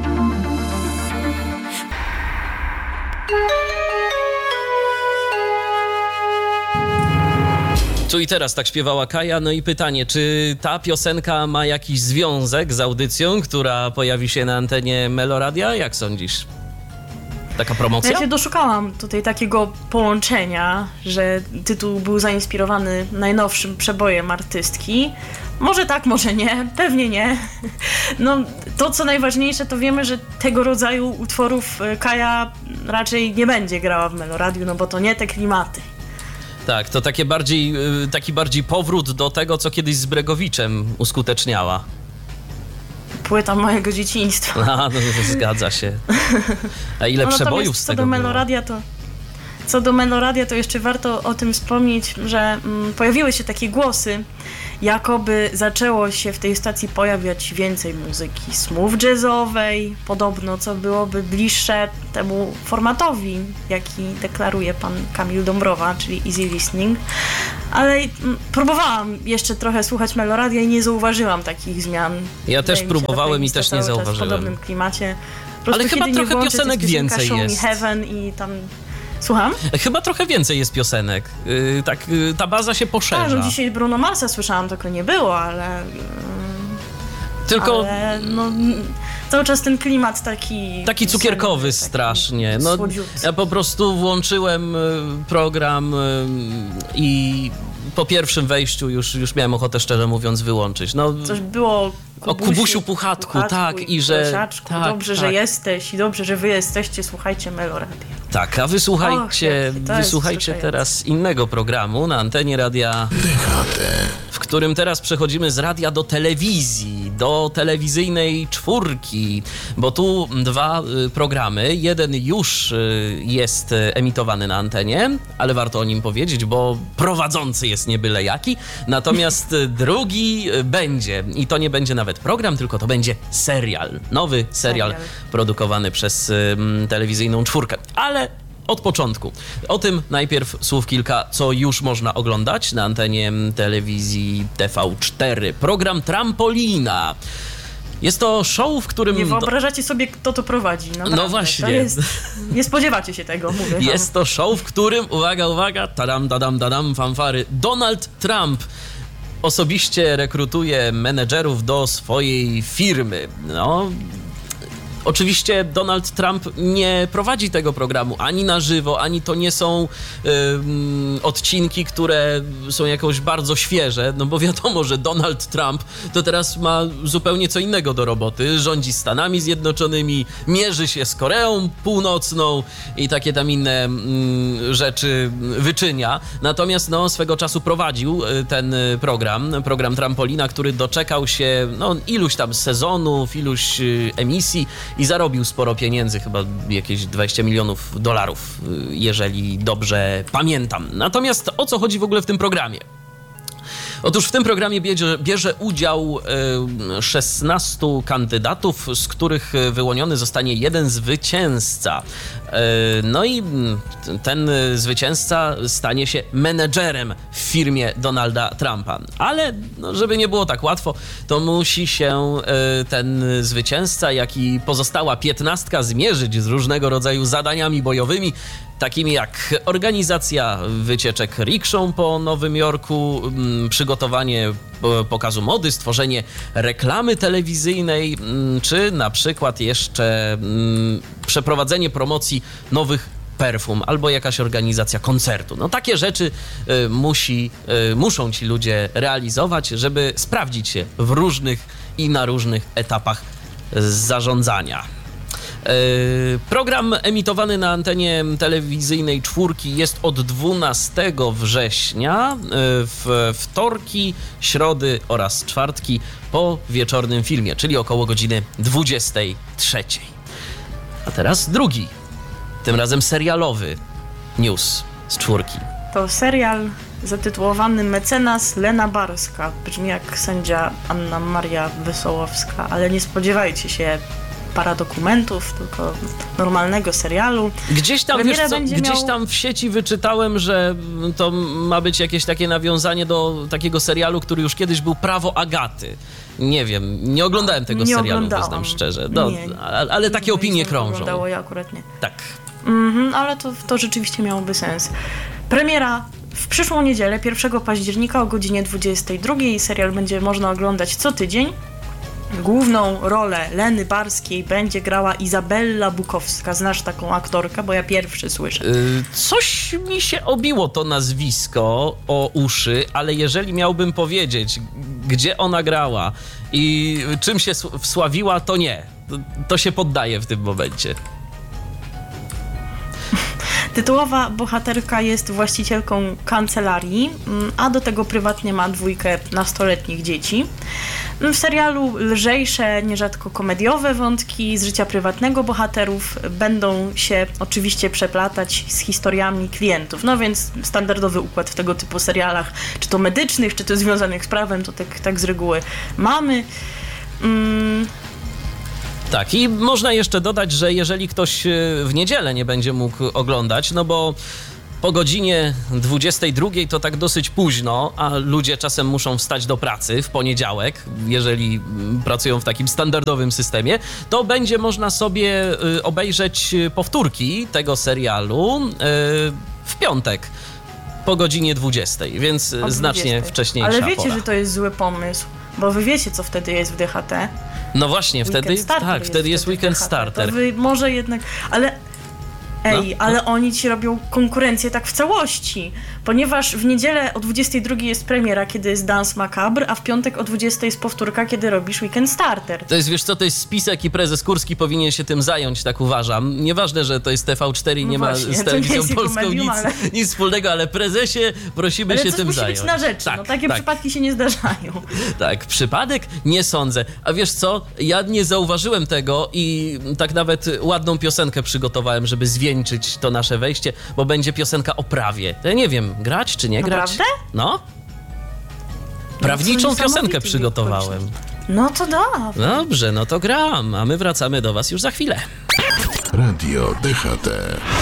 Tu i Teraz, tak śpiewała Kaja. No i pytanie, czy ta piosenka ma jakiś związek z audycją, która pojawi się na antenie Meloradia? Jak sądzisz? Taka promocja? Ja się doszukałam tutaj takiego połączenia, że tytuł był zainspirowany najnowszym przebojem artystki. Może tak, może nie, pewnie nie. No, to co najważniejsze, to wiemy, że tego rodzaju utworów Kaja raczej nie będzie grała w Meloradiu, no bo to nie te klimaty. Tak, to takie bardziej, taki bardziej powrót do tego, co kiedyś z Bregowiczem uskuteczniała. Płyta mojego dzieciństwa. A, no, zgadza się. A ile no, przebojów z tego co do było? Meloradia, to Co do Meloradia, to jeszcze warto o tym wspomnieć, że mm, pojawiły się takie głosy, jakoby zaczęło się w tej stacji pojawiać więcej muzyki smooth jazzowej, podobno, co byłoby bliższe temu formatowi, jaki deklaruje pan Kamil Dąbrowa, czyli easy listening. Ale mm, próbowałam jeszcze trochę słuchać Meloradia i nie zauważyłam takich zmian. Ja też Wydaje próbowałem mi i się, że też nie cały czas zauważyłem. w podobnym klimacie. Po prostu Ale chyba kiedy nie trochę włączę, piosenek to jest piosenka więcej Show jest. Me Heaven i tam... Słucham? Chyba trochę więcej jest piosenek. Yy, tak, yy, ta baza się poszerza. A, no dzisiaj Bruno Marsa słyszałam, tylko nie było, ale... Tylko... Ale, no, cały czas ten klimat taki... Taki cukierkowy taki strasznie. No, ja po prostu włączyłem program i po pierwszym wejściu już, już miałem ochotę, szczerze mówiąc, wyłączyć. No, coś było... Kubusiu, o Kubusiu Puchatku, Puchatku tak. I, i że... Tak, dobrze, tak. że jesteś i dobrze, że wy jesteście, słuchajcie Meloradia. Tak, a wysłuchajcie, Och, wysłuchajcie teraz innego programu na antenie radia D H T, w którym teraz przechodzimy z radia do telewizji, do telewizyjnej czwórki, bo tu dwa y, programy. Jeden już y, jest emitowany na antenie, ale warto o nim powiedzieć, bo prowadzący jest nie byle jaki, natomiast drugi będzie i to nie będzie nawet program, tylko to będzie serial, nowy serial, serial. produkowany przez y, telewizyjną czwórkę, ale od początku. O tym najpierw słów kilka, co już można oglądać na antenie telewizji T V cztery. Program Trampolina. Jest to show, w którym... Nie wyobrażacie sobie, kto to prowadzi. Naprawdę. No właśnie. To jest... Nie spodziewacie się tego, mówię. Jest to show, w którym, uwaga, uwaga, tadam, tadam, tadam, fanfary, Donald Trump osobiście rekrutuje menedżerów do swojej firmy. No... Oczywiście Donald Trump nie prowadzi tego programu ani na żywo, ani to nie są y, odcinki, które są jakoś bardzo świeże, no bo wiadomo, że Donald Trump to teraz ma zupełnie co innego do roboty. Rządzi Stanami Zjednoczonymi, mierzy się z Koreą Północną i takie tam inne y, rzeczy wyczynia. Natomiast no, swego czasu prowadził ten program, program Trampolina, który doczekał się no, iluś tam sezonów, iluś y, emisji i zarobił sporo pieniędzy, chyba jakieś dwadzieścia milionów dolarów, jeżeli dobrze pamiętam. Natomiast o co chodzi w ogóle w tym programie? Otóż w tym programie bierze, bierze udział szesnastu kandydatów, z których wyłoniony zostanie jeden zwycięzca. No i ten zwycięzca stanie się menedżerem w firmie Donalda Trumpa. Ale no, żeby nie było tak łatwo, to musi się ten zwycięzca, jak i pozostała piętnastka zmierzyć z różnego rodzaju zadaniami bojowymi, takimi jak organizacja wycieczek rikszą po Nowym Jorku, przygotowanie pokazu mody, stworzenie reklamy telewizyjnej, czy na przykład jeszcze przeprowadzenie promocji nowych perfum albo jakaś organizacja koncertu. No takie rzeczy y, musi, y, muszą ci ludzie realizować, żeby sprawdzić się w różnych i na różnych etapach zarządzania. Program emitowany na antenie telewizyjnej czwórki jest od dwunastego września w wtorki, środy oraz czwartki po wieczornym filmie, czyli około godziny dwudziestej trzeciej. A teraz drugi, tym razem serialowy news z czwórki. To serial zatytułowany Mecenas Lena Barska. Brzmi jak sędzia Anna Maria Wesołowska, ale nie spodziewajcie się paradokumentów, tylko normalnego serialu. Gdzieś tam, wiesz co, gdzieś miał... tam w sieci wyczytałem, że to ma być jakieś takie nawiązanie do takiego serialu, który już kiedyś był Prawo Agaty. Nie wiem, nie oglądałem tego nie serialu, przyznam szczerze. No, nie, ale, ale takie opinie nie krążą. Oglądało, ja akurat nie. Tak. Mhm, ale to, to rzeczywiście miałoby sens. Premiera w przyszłą niedzielę, pierwszego października o godzinie dwudziestej drugiej. Serial będzie można oglądać co tydzień. Główną rolę Leny Barskiej będzie grała Izabella Bukowska. Znasz taką aktorkę? Bo ja pierwszy słyszę. Yy, coś mi się obiło to nazwisko o uszy, ale jeżeli miałbym powiedzieć, gdzie ona grała i czym się wsławiła, to nie. To, to się poddaje w tym momencie. Tytułowa bohaterka jest właścicielką kancelarii, a do tego prywatnie ma dwójkę nastoletnich dzieci. W serialu lżejsze, nierzadko komediowe wątki z życia prywatnego bohaterów będą się oczywiście przeplatać z historiami klientów. No więc standardowy układ w tego typu serialach, czy to medycznych, czy to związanych z prawem, to tak, tak z reguły mamy. Mm. Tak, i można jeszcze dodać, że jeżeli ktoś w niedzielę nie będzie mógł oglądać, no bo po godzinie dwudziestej drugiej to tak dosyć późno, a ludzie czasem muszą wstać do pracy w poniedziałek, jeżeli pracują w takim standardowym systemie, to będzie można sobie obejrzeć powtórki tego serialu w piątek po godzinie dwudziestej, więc znacznie wcześniejsza Ale wiecie, pora. że to jest zły pomysł, bo wy wiecie, co wtedy jest w D H T. No właśnie, Weekend wtedy starter tak, jest wtedy jest wtedy Weekend D H T. Starter. To wy może jednak, ale ej, No. ale oni ci robią konkurencję tak w całości, ponieważ w niedzielę o dwudziestej drugiej jest premiera, kiedy jest Dance Macabre, a w piątek o dwudziestej jest powtórka, kiedy robisz Weekend Starter. To jest, wiesz co, to jest spisek i prezes Kurski powinien się tym zająć, tak uważam. Nieważne, że to jest T V cztery i No nie ma właśnie, z to nie telewizją jest jego polską medium, nic, ale- nic wspólnego, ale prezesie prosimy Ale się coś tym musi zająć. być na rzeczy, Tak, no takie tak, przypadki się nie zdarzają. tak, przypadek? Nie sądzę. A wiesz co, ja nie zauważyłem tego i tak nawet ładną piosenkę przygotowałem, żeby zwieńczyć to nasze wejście, bo będzie piosenka o prawie. Ja nie wiem, grać czy nie grać? Naprawdę? No. Prawniczą niesamowity piosenkę wiek przygotowałem. No to da. Dobrze, no to gram, a my wracamy do was już za chwilę. Radio D H T.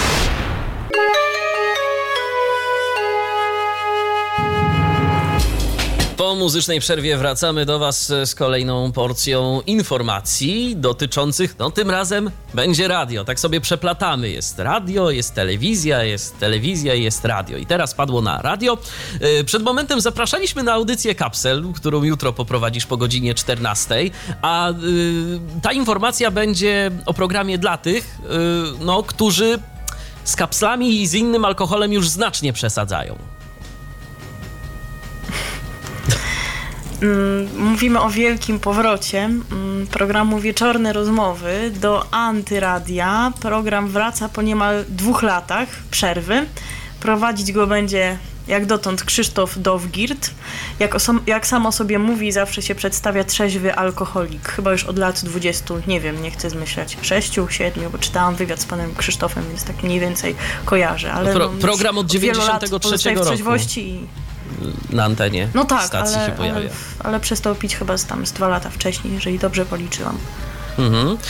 Po muzycznej przerwie wracamy do was z kolejną porcją informacji dotyczących, no tym razem będzie radio. Tak sobie przeplatamy. Jest radio, jest telewizja, jest telewizja i jest radio. I teraz padło na radio. Przed momentem zapraszaliśmy na audycję Kapsel, którą jutro poprowadzisz po godzinie czternastej, a y, ta informacja będzie o programie dla tych, y, no, którzy z kapslami i z innym alkoholem już znacznie przesadzają. Mówimy o wielkim powrocie programu Wieczorne Rozmowy do Antyradia. Program wraca po niemal dwóch latach przerwy. Prowadzić go będzie jak dotąd Krzysztof Dowgirt. Jak, oso- jak sam o sobie mówi, zawsze się przedstawia trzeźwy alkoholik. Chyba już od lat dwudziestu, nie wiem, nie chcę zmyślać, sześciu, siedmiu, bo czytałam wywiad z panem Krzysztofem, więc tak mniej więcej kojarzę. Ale Pro, no, program od dziewięćdziesiątego trzeciego roku. W trzeźwości i Na antenie no tak, stacji ale, się pojawia. ale, ale przestał pić chyba z, tam z dwa lata wcześniej, jeżeli dobrze policzyłam. Mhm. Yy,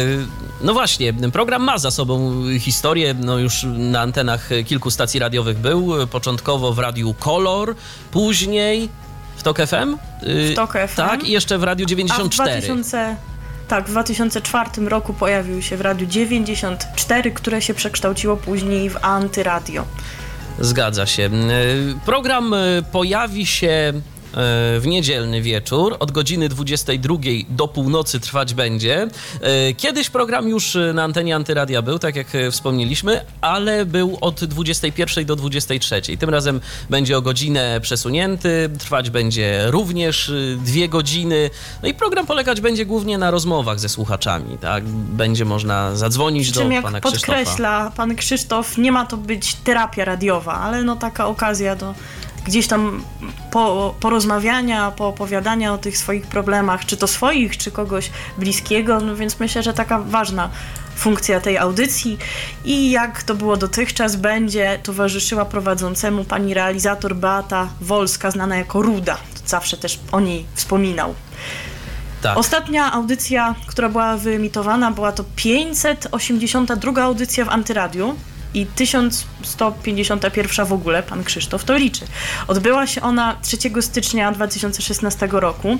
no właśnie, program ma za sobą historię, no już na antenach kilku stacji radiowych był, początkowo w Radiu Kolor, później w Tok F M. Yy, W Tok F M. Tak, i jeszcze w Radiu dziewięćdziesiąt cztery. A w dwa tysiące, tak, w dwa tysiące czwartym roku pojawił się w Radiu dziewięćdziesiąt cztery, które się przekształciło później w Antyradio. Zgadza się. Yy, program yy, pojawi się w niedzielny wieczór, od godziny dwudziestej drugiej do północy trwać będzie. Kiedyś program już na antenie Antyradia był, tak jak wspomnieliśmy, ale był od dwudziestej pierwszej do dwudziestej trzeciej. Tym razem będzie o godzinę przesunięty, trwać będzie również dwie godziny. No i program polegać będzie głównie na rozmowach ze słuchaczami, tak? Będzie można zadzwonić do Czym jak pana Krzysztofa. podkreśla pan Krzysztof, nie ma to być terapia radiowa, ale no taka okazja do gdzieś tam po, porozmawiania, poopowiadania o tych swoich problemach, czy to swoich, czy kogoś bliskiego, no więc myślę, że taka ważna funkcja tej audycji i jak to było dotychczas, będzie towarzyszyła prowadzącemu pani realizator Beata Wolska, znana jako Ruda. Zawsze też o niej wspominał. Tak. Ostatnia audycja, która była wyemitowana, była to pięćset osiemdziesiąta druga audycja w Antyradiu i tysiąc sto pięćdziesiąta pierwsza w ogóle, pan Krzysztof to liczy. Odbyła się ona trzeciego stycznia dwa tysiące szesnastego roku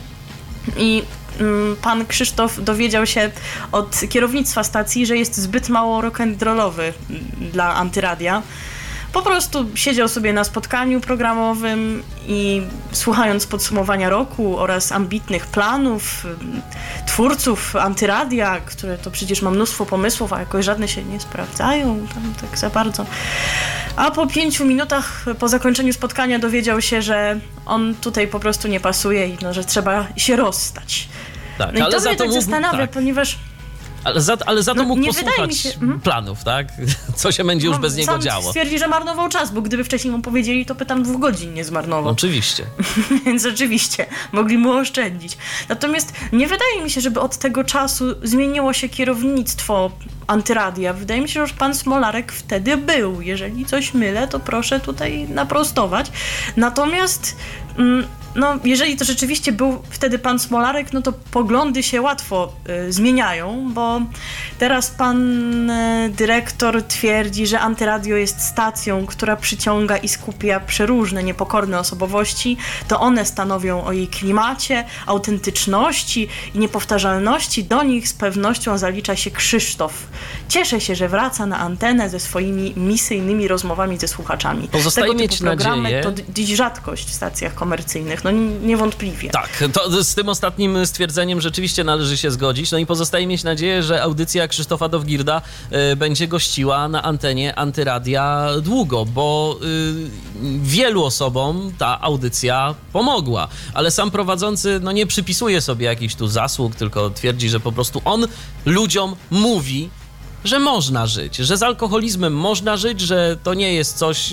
i mm, pan Krzysztof dowiedział się od kierownictwa stacji, że jest zbyt mało rock'n'rollowy dla Antyradia, po prostu siedział sobie na spotkaniu programowym i słuchając podsumowania roku oraz ambitnych planów twórców Antyradia, które to przecież ma mnóstwo pomysłów, a jakoś żadne się nie sprawdzają tam tak za bardzo. A po pięciu minutach po zakończeniu spotkania dowiedział się, że on tutaj po prostu nie pasuje i no, że trzeba się rozstać. Tak, no ale i to za mnie to tak mógł, zastanawia, tak. ponieważ... Ale za, ale za to No, mógł nie posłuchać wydaje mi się- mhm. planów, tak? Co się będzie już bez niego Sam działo. stwierdzi, że marnował czas, bo gdyby wcześniej mu powiedzieli, to by tam dwóch godzin nie zmarnował. Oczywiście. Więc rzeczywiście, mogli mu oszczędzić. Natomiast nie wydaje mi się, żeby od tego czasu zmieniło się kierownictwo Antyradia. Wydaje mi się, że już pan Smolarek wtedy był. Jeżeli coś mylę, to proszę tutaj naprostować. Natomiast... Mm, No, jeżeli to rzeczywiście był wtedy pan Smolarek, no to poglądy się łatwo y, zmieniają, bo teraz pan y, dyrektor twierdzi, że Antyradio jest stacją, która przyciąga i skupia przeróżne, niepokorne osobowości. To one stanowią o jej klimacie, autentyczności i niepowtarzalności. Do nich z pewnością zalicza się Krzysztof. Cieszę się, że wraca na antenę ze swoimi misyjnymi rozmowami ze słuchaczami. Pozostaje Tego mieć typu programy nadzieję- to dziś rzadkość w stacjach komercyjnych. No niewątpliwie. Tak, to z tym ostatnim stwierdzeniem rzeczywiście należy się zgodzić. No i pozostaje mieć nadzieję, że audycja Krzysztofa Dowgirda y, będzie gościła na antenie Antyradia długo, bo y, wielu osobom ta audycja pomogła. Ale sam prowadzący no, nie przypisuje sobie jakichś tu zasług, tylko twierdzi, że po prostu on ludziom mówi, że można żyć, że z alkoholizmem można żyć, że to nie jest coś,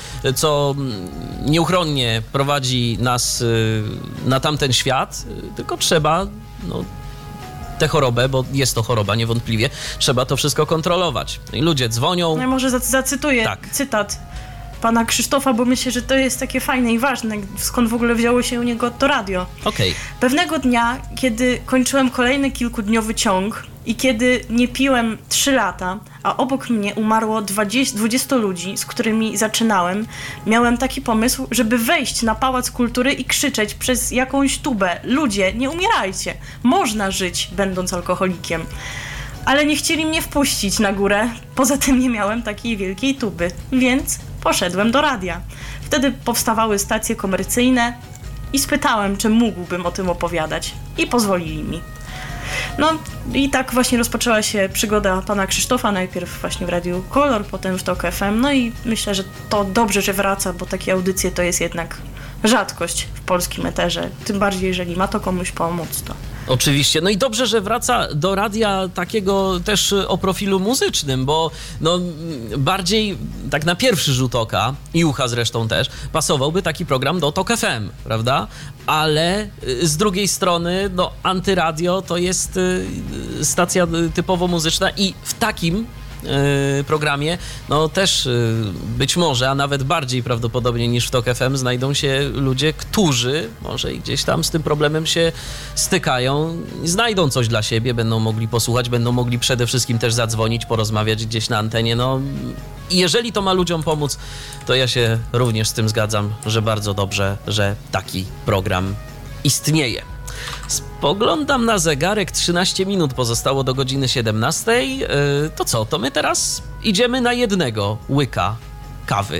co nieuchronnie prowadzi nas na tamten świat, tylko trzeba no, tę chorobę, bo jest to choroba niewątpliwie, trzeba to wszystko kontrolować. I ludzie dzwonią. Ja może zacytuję Tak. cytat pana Krzysztofa, bo myślę, że to jest takie fajne i ważne, skąd w ogóle wzięło się u niego to radio. Okej. Pewnego dnia, kiedy kończyłem kolejny kilkudniowy ciąg i kiedy nie piłem trzy lata, a obok mnie umarło dwadzieścia, dwudziestu ludzi, z którymi zaczynałem, miałem taki pomysł, żeby wejść na Pałac Kultury i krzyczeć przez jakąś tubę: ludzie, nie umierajcie, można żyć będąc alkoholikiem. Ale nie chcieli mnie wpuścić na górę, poza tym nie miałem takiej wielkiej tuby, więc poszedłem do radia. Wtedy powstawały stacje komercyjne i spytałem, czy mógłbym o tym opowiadać i pozwolili mi. No i tak właśnie rozpoczęła się przygoda pana Krzysztofa, najpierw właśnie w Radiu Kolor, potem w Tok F M, no i myślę, że to dobrze, że wraca, bo takie audycje to jest jednak rzadkość w polskim eterze, tym bardziej jeżeli ma to komuś pomóc, to... Oczywiście. No i dobrze, że wraca do radia takiego też o profilu muzycznym, bo no, bardziej tak na pierwszy rzut oka i ucha zresztą też pasowałby taki program do Tok F M, prawda? Ale z drugiej strony no, Antyradio to jest stacja typowo muzyczna i w takim programie, no też być może, a nawet bardziej prawdopodobnie niż w Tok F M znajdą się ludzie, którzy może i gdzieś tam z tym problemem się stykają, znajdą coś dla siebie, będą mogli posłuchać, będą mogli przede wszystkim też zadzwonić, porozmawiać gdzieś na antenie, no i jeżeli to ma ludziom pomóc, to ja się również z tym zgadzam, że bardzo dobrze, że taki program istnieje. Spoglądam na zegarek, trzynaście minut pozostało do godziny siedemnastej. Yy, to co, to my teraz idziemy na jednego łyka kawy.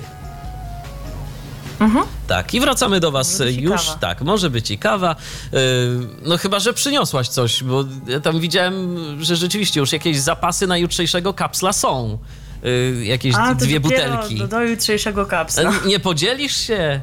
Mhm. Tak, i wracamy do was Może być i już. kawa. Tak, może być i kawa. Yy, no chyba, że przyniosłaś coś, bo ja tam widziałem, że rzeczywiście już jakieś zapasy na jutrzejszego kapsla są. Yy, jakieś A, to dwie dopiero butelki. Do, do jutrzejszego kapsla. E, Nie podzielisz się?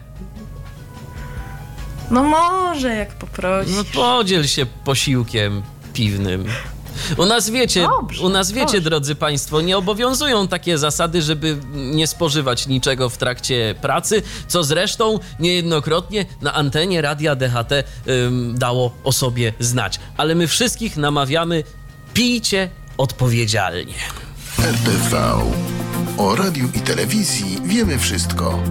No może, jak poprosisz. No podziel się posiłkiem piwnym. U nas wiecie, Dobrze, u nas wiecie, proszę. drodzy państwo, nie obowiązują takie zasady, żeby nie spożywać niczego w trakcie pracy, co zresztą niejednokrotnie na antenie Radia D H T ym, dało o sobie znać. Ale my wszystkich namawiamy, pijcie odpowiedzialnie. R T V. O radiu i telewizji wiemy wszystko.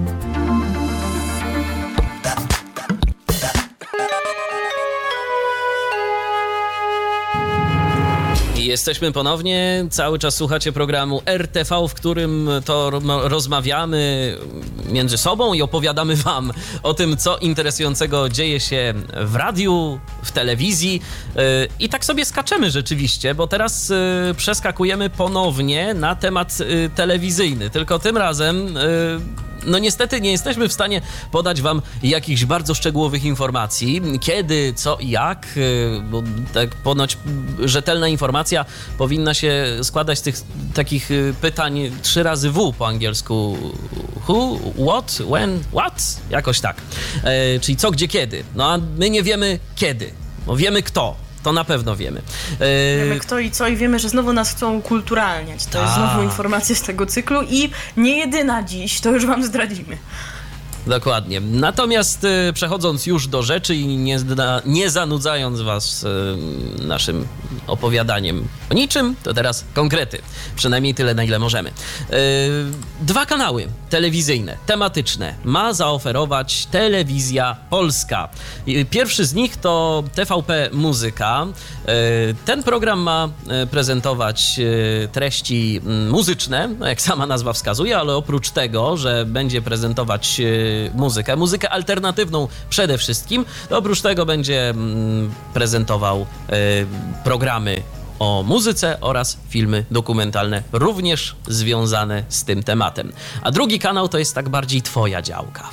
Jesteśmy ponownie, cały czas słuchacie programu R T V, w którym to rozmawiamy między sobą i opowiadamy wam o tym, co interesującego dzieje się w radiu, w telewizji i tak sobie skaczemy rzeczywiście, bo teraz przeskakujemy ponownie na temat telewizyjny, tylko tym razem no niestety nie jesteśmy w stanie podać wam jakichś bardzo szczegółowych informacji, kiedy, co i jak, bo tak ponoć rzetelna informacja powinna się składać z tych takich pytań trzy razy W po angielsku. Who, what, when, what? Jakoś tak. E, czyli co, gdzie, kiedy. No a my nie wiemy kiedy, bo wiemy kto. To na pewno wiemy. E... Wiemy kto i co i wiemy, że znowu nas chcą ukulturalniać. To Ta. jest znowu informacja z tego cyklu i nie jedyna dziś, to już wam zdradzimy. Dokładnie. Natomiast y, przechodząc już do rzeczy i nie, nie zanudzając was y, naszym opowiadaniem o niczym, to teraz konkrety. Przynajmniej tyle, na ile możemy. Y, dwa kanały telewizyjne, tematyczne ma zaoferować Telewizja Polska. Y, pierwszy z nich to T V P Muzyka. Y, ten program ma y, prezentować y, treści y, muzyczne, no jak sama nazwa wskazuje, ale oprócz tego, że będzie prezentować y, muzykę, muzykę alternatywną przede wszystkim. Oprócz tego będzie mm, prezentował y, programy o muzyce oraz filmy dokumentalne również związane z tym tematem. A drugi kanał to jest tak bardziej twoja działka.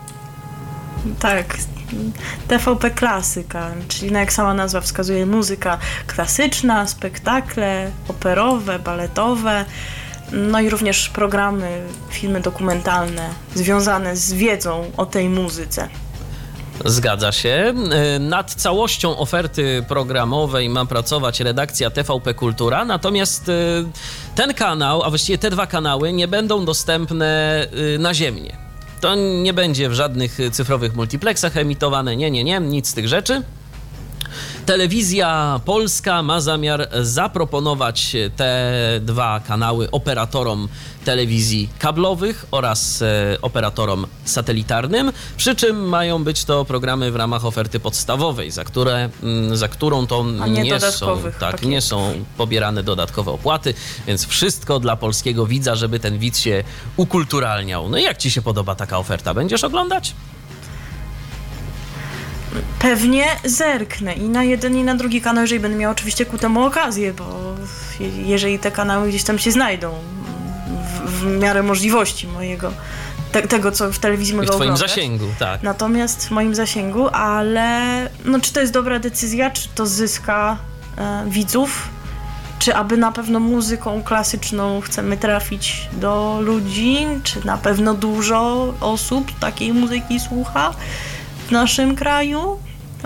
Tak, T V P Klasyka, czyli no jak sama nazwa wskazuje, muzyka klasyczna, spektakle operowe, baletowe, no i również programy, filmy dokumentalne związane z wiedzą o tej muzyce. Zgadza się. Nad całością oferty programowej ma pracować redakcja T V P Kultura, natomiast ten kanał, a właściwie te dwa kanały nie będą dostępne naziemnie. To nie będzie w żadnych cyfrowych multiplexach emitowane, nie, nie, nie, nic z tych rzeczy. Telewizja Polska ma zamiar zaproponować te dwa kanały operatorom telewizji kablowych oraz e, operatorom satelitarnym, przy czym mają być to programy w ramach oferty podstawowej, za, które, m, za którą to nie, nie, są, tak, nie są pobierane dodatkowe opłaty, więc wszystko dla polskiego widza, żeby ten widz się ukulturalniał. No i jak ci się podoba taka oferta? Będziesz oglądać? Pewnie zerknę i na jeden i na drugi kanał, jeżeli będę miał oczywiście ku temu okazję, bo jeżeli te kanały gdzieś tam się znajdą w, w miarę możliwości mojego, te, tego co w telewizji mogę oglądać. W twoim zasięgu, tak. Natomiast w moim zasięgu, ale no, czy to jest dobra decyzja, czy to zyska e, widzów, czy aby na pewno muzyką klasyczną chcemy trafić do ludzi, czy na pewno dużo osób takiej muzyki słucha w naszym kraju,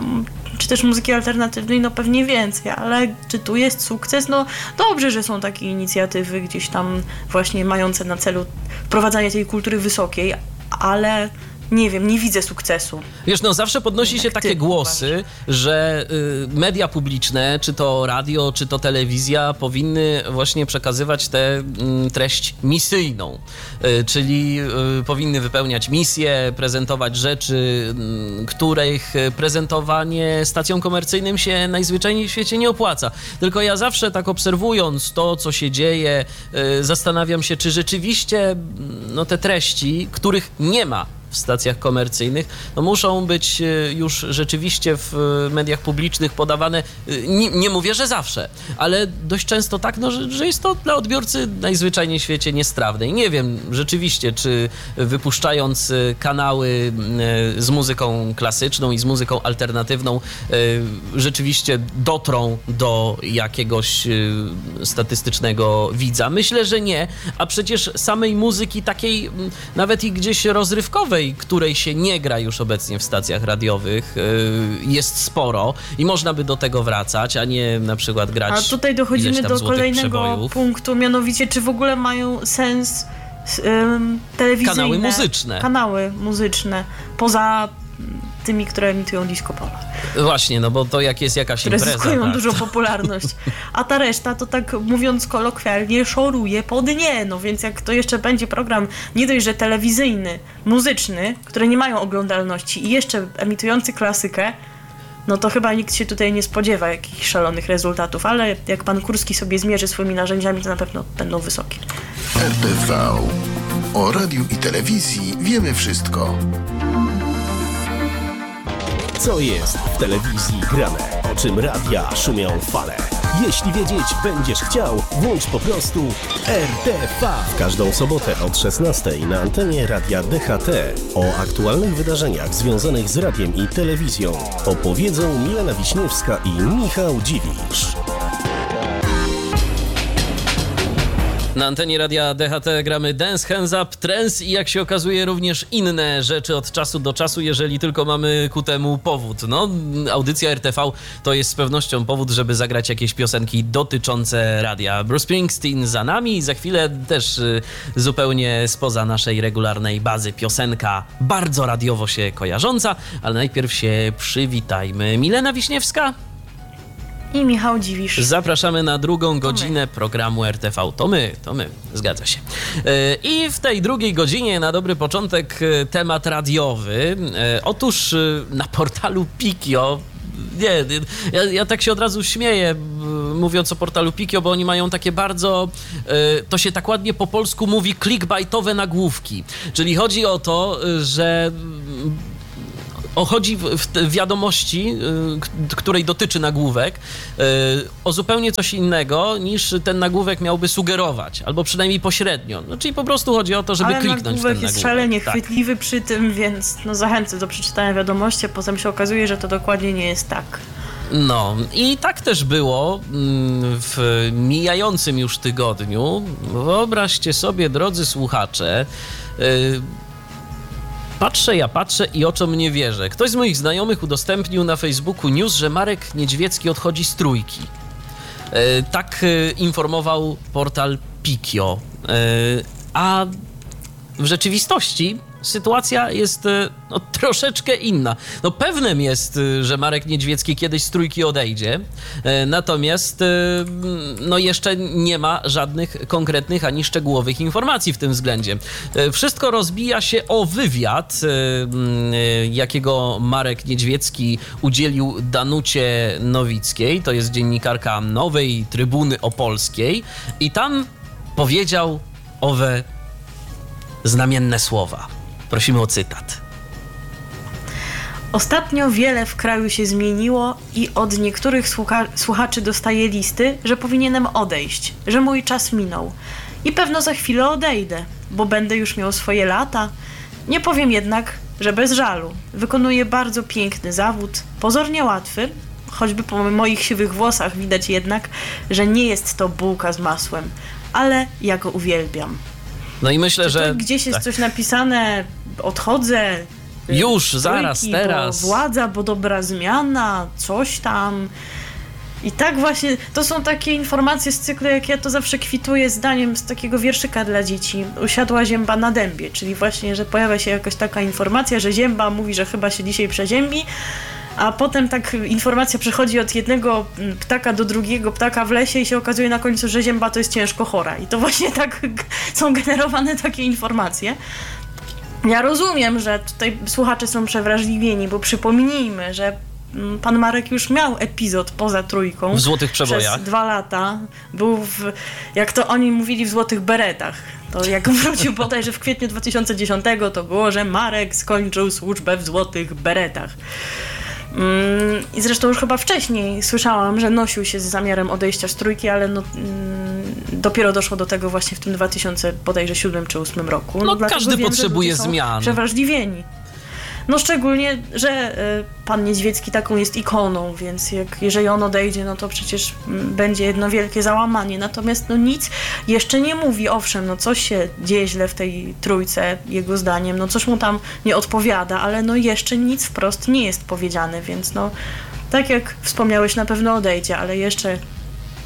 czy też muzyki alternatywnej, no pewnie więcej, ale czy tu jest sukces? No dobrze, że są takie inicjatywy gdzieś tam właśnie mające na celu wprowadzanie tej kultury wysokiej, ale nie wiem, nie widzę sukcesu. Wiesz, no zawsze podnosi Jak się takie głosy, uważasz? że y, media publiczne, czy to radio, czy to telewizja powinny właśnie przekazywać tę y, treść misyjną, y, czyli y, powinny wypełniać misję, prezentować rzeczy, y, których prezentowanie stacjom komercyjnym się najzwyczajniej w świecie nie opłaca. Tylko ja zawsze tak obserwując to, co się dzieje, y, zastanawiam się, czy rzeczywiście no, te treści, których nie ma w stacjach komercyjnych, no muszą być już rzeczywiście w mediach publicznych podawane, nie, nie mówię, że zawsze, ale dość często tak, no, że, że jest to dla odbiorcy najzwyczajniej w świecie niestrawne. I nie wiem rzeczywiście, czy wypuszczając kanały z muzyką klasyczną i z muzyką alternatywną rzeczywiście dotrą do jakiegoś statystycznego widza. Myślę, że nie, a przecież samej muzyki takiej nawet i gdzieś rozrywkowej, której się nie gra już obecnie w stacjach radiowych, jest sporo i można by do tego wracać, a nie na przykład grać. A tutaj dochodzimy do kolejnego przebojów. punktu, mianowicie czy w ogóle mają sens um, telewizyjne kanały muzyczne. Kanały muzyczne poza tymi, które emitują disco polo. Właśnie, no bo to jak jest jakaś które impreza. Które zyskują tak. dużą popularność. A ta reszta to tak mówiąc kolokwialnie szoruje po dnie. No więc jak to jeszcze będzie program nie dość, że telewizyjny, muzyczny, które nie mają oglądalności i jeszcze emitujący klasykę, no to chyba nikt się tutaj nie spodziewa jakichś szalonych rezultatów, ale jak pan Kurski sobie zmierzy swoimi narzędziami, to na pewno będą wysokie. R T V. O radiu i telewizji wiemy wszystko. Co jest w telewizji grane? O czym radia szumią fale? Jeśli wiedzieć będziesz chciał, włącz po prostu R T V. W każdą sobotę od szesnastej na antenie Radia D H T o aktualnych wydarzeniach związanych z radiem i telewizją opowiedzą Milena Wiśniewska i Michał Dziwisz. Na antenie Radia D H T gramy Dance, Hands Up, Trance i jak się okazuje również inne rzeczy od czasu do czasu, jeżeli tylko mamy ku temu powód. No, audycja R T V to jest z pewnością powód, żeby zagrać jakieś piosenki dotyczące radia. Bruce Springsteen za nami i za chwilę też y, zupełnie spoza naszej regularnej bazy piosenka bardzo radiowo się kojarząca, ale najpierw się przywitajmy. Milena Wiśniewska i Michał Dziwisz. Zapraszamy na drugą godzinę programu R T V. To my, to my, zgadza się. I w tej drugiej godzinie na dobry początek temat radiowy. Otóż na portalu Pikio, nie, ja, ja tak się od razu śmieję, mówiąc o portalu Pikio, bo oni mają takie bardzo, to się tak ładnie po polsku mówi, clickbaitowe nagłówki. Czyli chodzi o to, że O, chodzi w, w wiadomości, y, której dotyczy nagłówek, y, o zupełnie coś innego, niż ten nagłówek miałby sugerować, albo przynajmniej pośrednio. No, czyli po prostu chodzi o to, żeby ale kliknąć w ten nagłówek. nagłówek jest szalenie tak. chwytliwy przy tym, więc no, zachęcę do przeczytania wiadomości, a potem się okazuje, że to dokładnie nie jest tak. No i tak też było w mijającym już tygodniu. Wyobraźcie sobie, drodzy słuchacze, y, Patrzę, ja patrzę i oczom nie wierzę. Ktoś z moich znajomych udostępnił na Facebooku news, że Marek Niedźwiecki odchodzi z Trójki. E, tak e, informował portal Pikio. E, a w rzeczywistości sytuacja jest no, troszeczkę inna. No pewnym jest, że Marek Niedźwiecki kiedyś z Trójki odejdzie, natomiast no, jeszcze nie ma żadnych konkretnych ani szczegółowych informacji w tym względzie. Wszystko rozbija się o wywiad, jakiego Marek Niedźwiecki udzielił Danucie Nowickiej, to jest dziennikarka Nowej Trybuny Opolskiej, i tam powiedział owe znamienne słowa. Prosimy o cytat. Ostatnio wiele w kraju się zmieniło i od niektórych słucha- słuchaczy dostaję listy, że powinienem odejść, że mój czas minął. I pewno za chwilę odejdę, bo będę już miał swoje lata. Nie powiem jednak, że bez żalu. Wykonuję bardzo piękny zawód, pozornie łatwy, choćby po moich siwych włosach widać jednak, że nie jest to bułka z masłem, ale ja go uwielbiam. No i myślę, Czy że... gdzieś jest tak. coś napisane, odchodzę... Już, trójki, zaraz, teraz. Bo władza, bo dobra zmiana, coś tam. I tak właśnie, to są takie informacje z cyklu, jak ja to zawsze kwituję zdaniem z takiego wierszyka dla dzieci. Usiadła zięba na dębie, czyli właśnie, że pojawia się jakaś taka informacja, że zięba mówi, że chyba się dzisiaj przeziębi, a potem tak informacja przechodzi od jednego ptaka do drugiego ptaka w lesie i się okazuje na końcu, że zięba to jest ciężko chora. I to właśnie tak są generowane takie informacje. Ja rozumiem, że tutaj słuchacze są przewrażliwieni, bo przypomnijmy, że pan Marek już miał epizod poza Trójką. W Złotych Przebojach. Przez dwa lata. Był w, jak to oni mówili, w Złotych Beretach. To jak wrócił bodajże w kwietniu dwa tysiące dziesiątego, to było, że Marek skończył służbę w Złotych Beretach. I zresztą już chyba wcześniej słyszałam, że nosił się z zamiarem odejścia z Trójki, ale no, dopiero doszło do tego właśnie w tym dwa tysiące siódmym czy ósmym roku. No, no każdy wiem, potrzebuje zmian. Przewrażliwieni. No szczególnie, że y, pan Niedźwiecki taką jest ikoną, więc jak, jeżeli on odejdzie, no to przecież m, będzie jedno wielkie załamanie. Natomiast no nic jeszcze nie mówi. Owszem, no coś się dzieje źle w tej Trójce, jego zdaniem, no coś mu tam nie odpowiada, ale no jeszcze nic wprost nie jest powiedziane, więc no tak jak wspomniałeś, na pewno odejdzie, ale jeszcze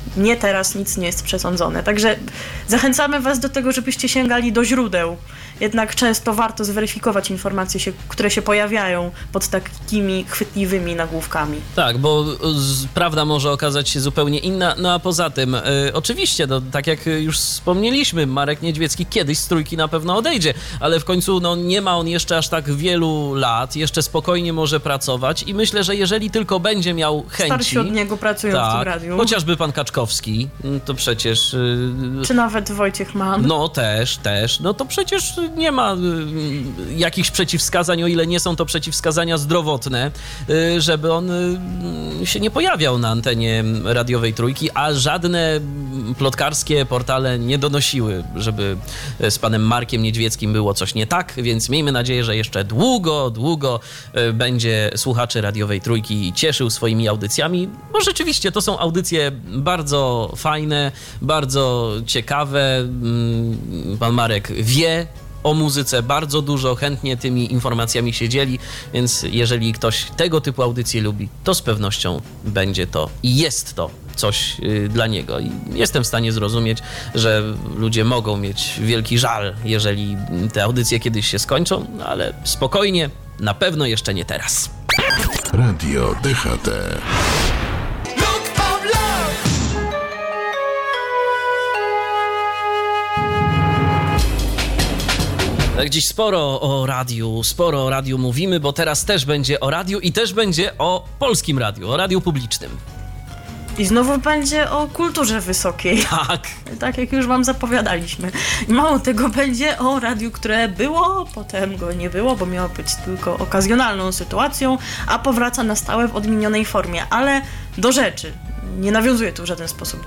nie teraz nic nie jest przesądzone. Także zachęcamy was do tego, żebyście sięgali do źródeł. Jednak często warto zweryfikować informacje, się, które się pojawiają pod takimi chwytliwymi nagłówkami. Tak, bo z, prawda może okazać się zupełnie inna. No a poza tym, y, oczywiście, no, tak jak już wspomnieliśmy, Marek Niedźwiecki kiedyś z Trójki na pewno odejdzie, ale w końcu no, nie ma on jeszcze aż tak wielu lat, jeszcze spokojnie może pracować i myślę, że jeżeli tylko będzie miał chęci... Starsi od niego pracują tak, w tym radiu. Chociażby pan Kaczkowski, to przecież... Y, Czy nawet Wojciech Mann. No też, też. No to przecież nie ma y, jakichś przeciwwskazań, o ile nie są to przeciwwskazania zdrowotne, y, żeby on y, się nie pojawiał na antenie radiowej Trójki, a żadne plotkarskie portale nie donosiły, żeby z panem Markiem Niedźwieckim było coś nie tak, więc miejmy nadzieję, że jeszcze długo, długo y, będzie słuchaczy radiowej Trójki cieszył swoimi audycjami, bo rzeczywiście to są audycje bardzo fajne, bardzo ciekawe. Pan Marek wie o muzyce bardzo dużo, chętnie tymi informacjami się dzieli, więc jeżeli ktoś tego typu audycje lubi, to z pewnością będzie to i jest to coś y, dla niego. I jestem w stanie zrozumieć, że ludzie mogą mieć wielki żal, jeżeli te audycje kiedyś się skończą, no ale spokojnie, na pewno jeszcze nie teraz. Radio D H T. Tak, dziś sporo o radiu, sporo o radiu mówimy, bo teraz też będzie o radiu i też będzie o polskim radiu, o radiu publicznym. I znowu będzie o kulturze wysokiej. Tak. Tak jak już wam zapowiadaliśmy. I mało tego, będzie o radiu, które było, potem go nie było, bo miało być tylko okazjonalną sytuacją, a powraca na stałe w odmienionej formie. Ale do rzeczy. Nie nawiązuję tu w żaden sposób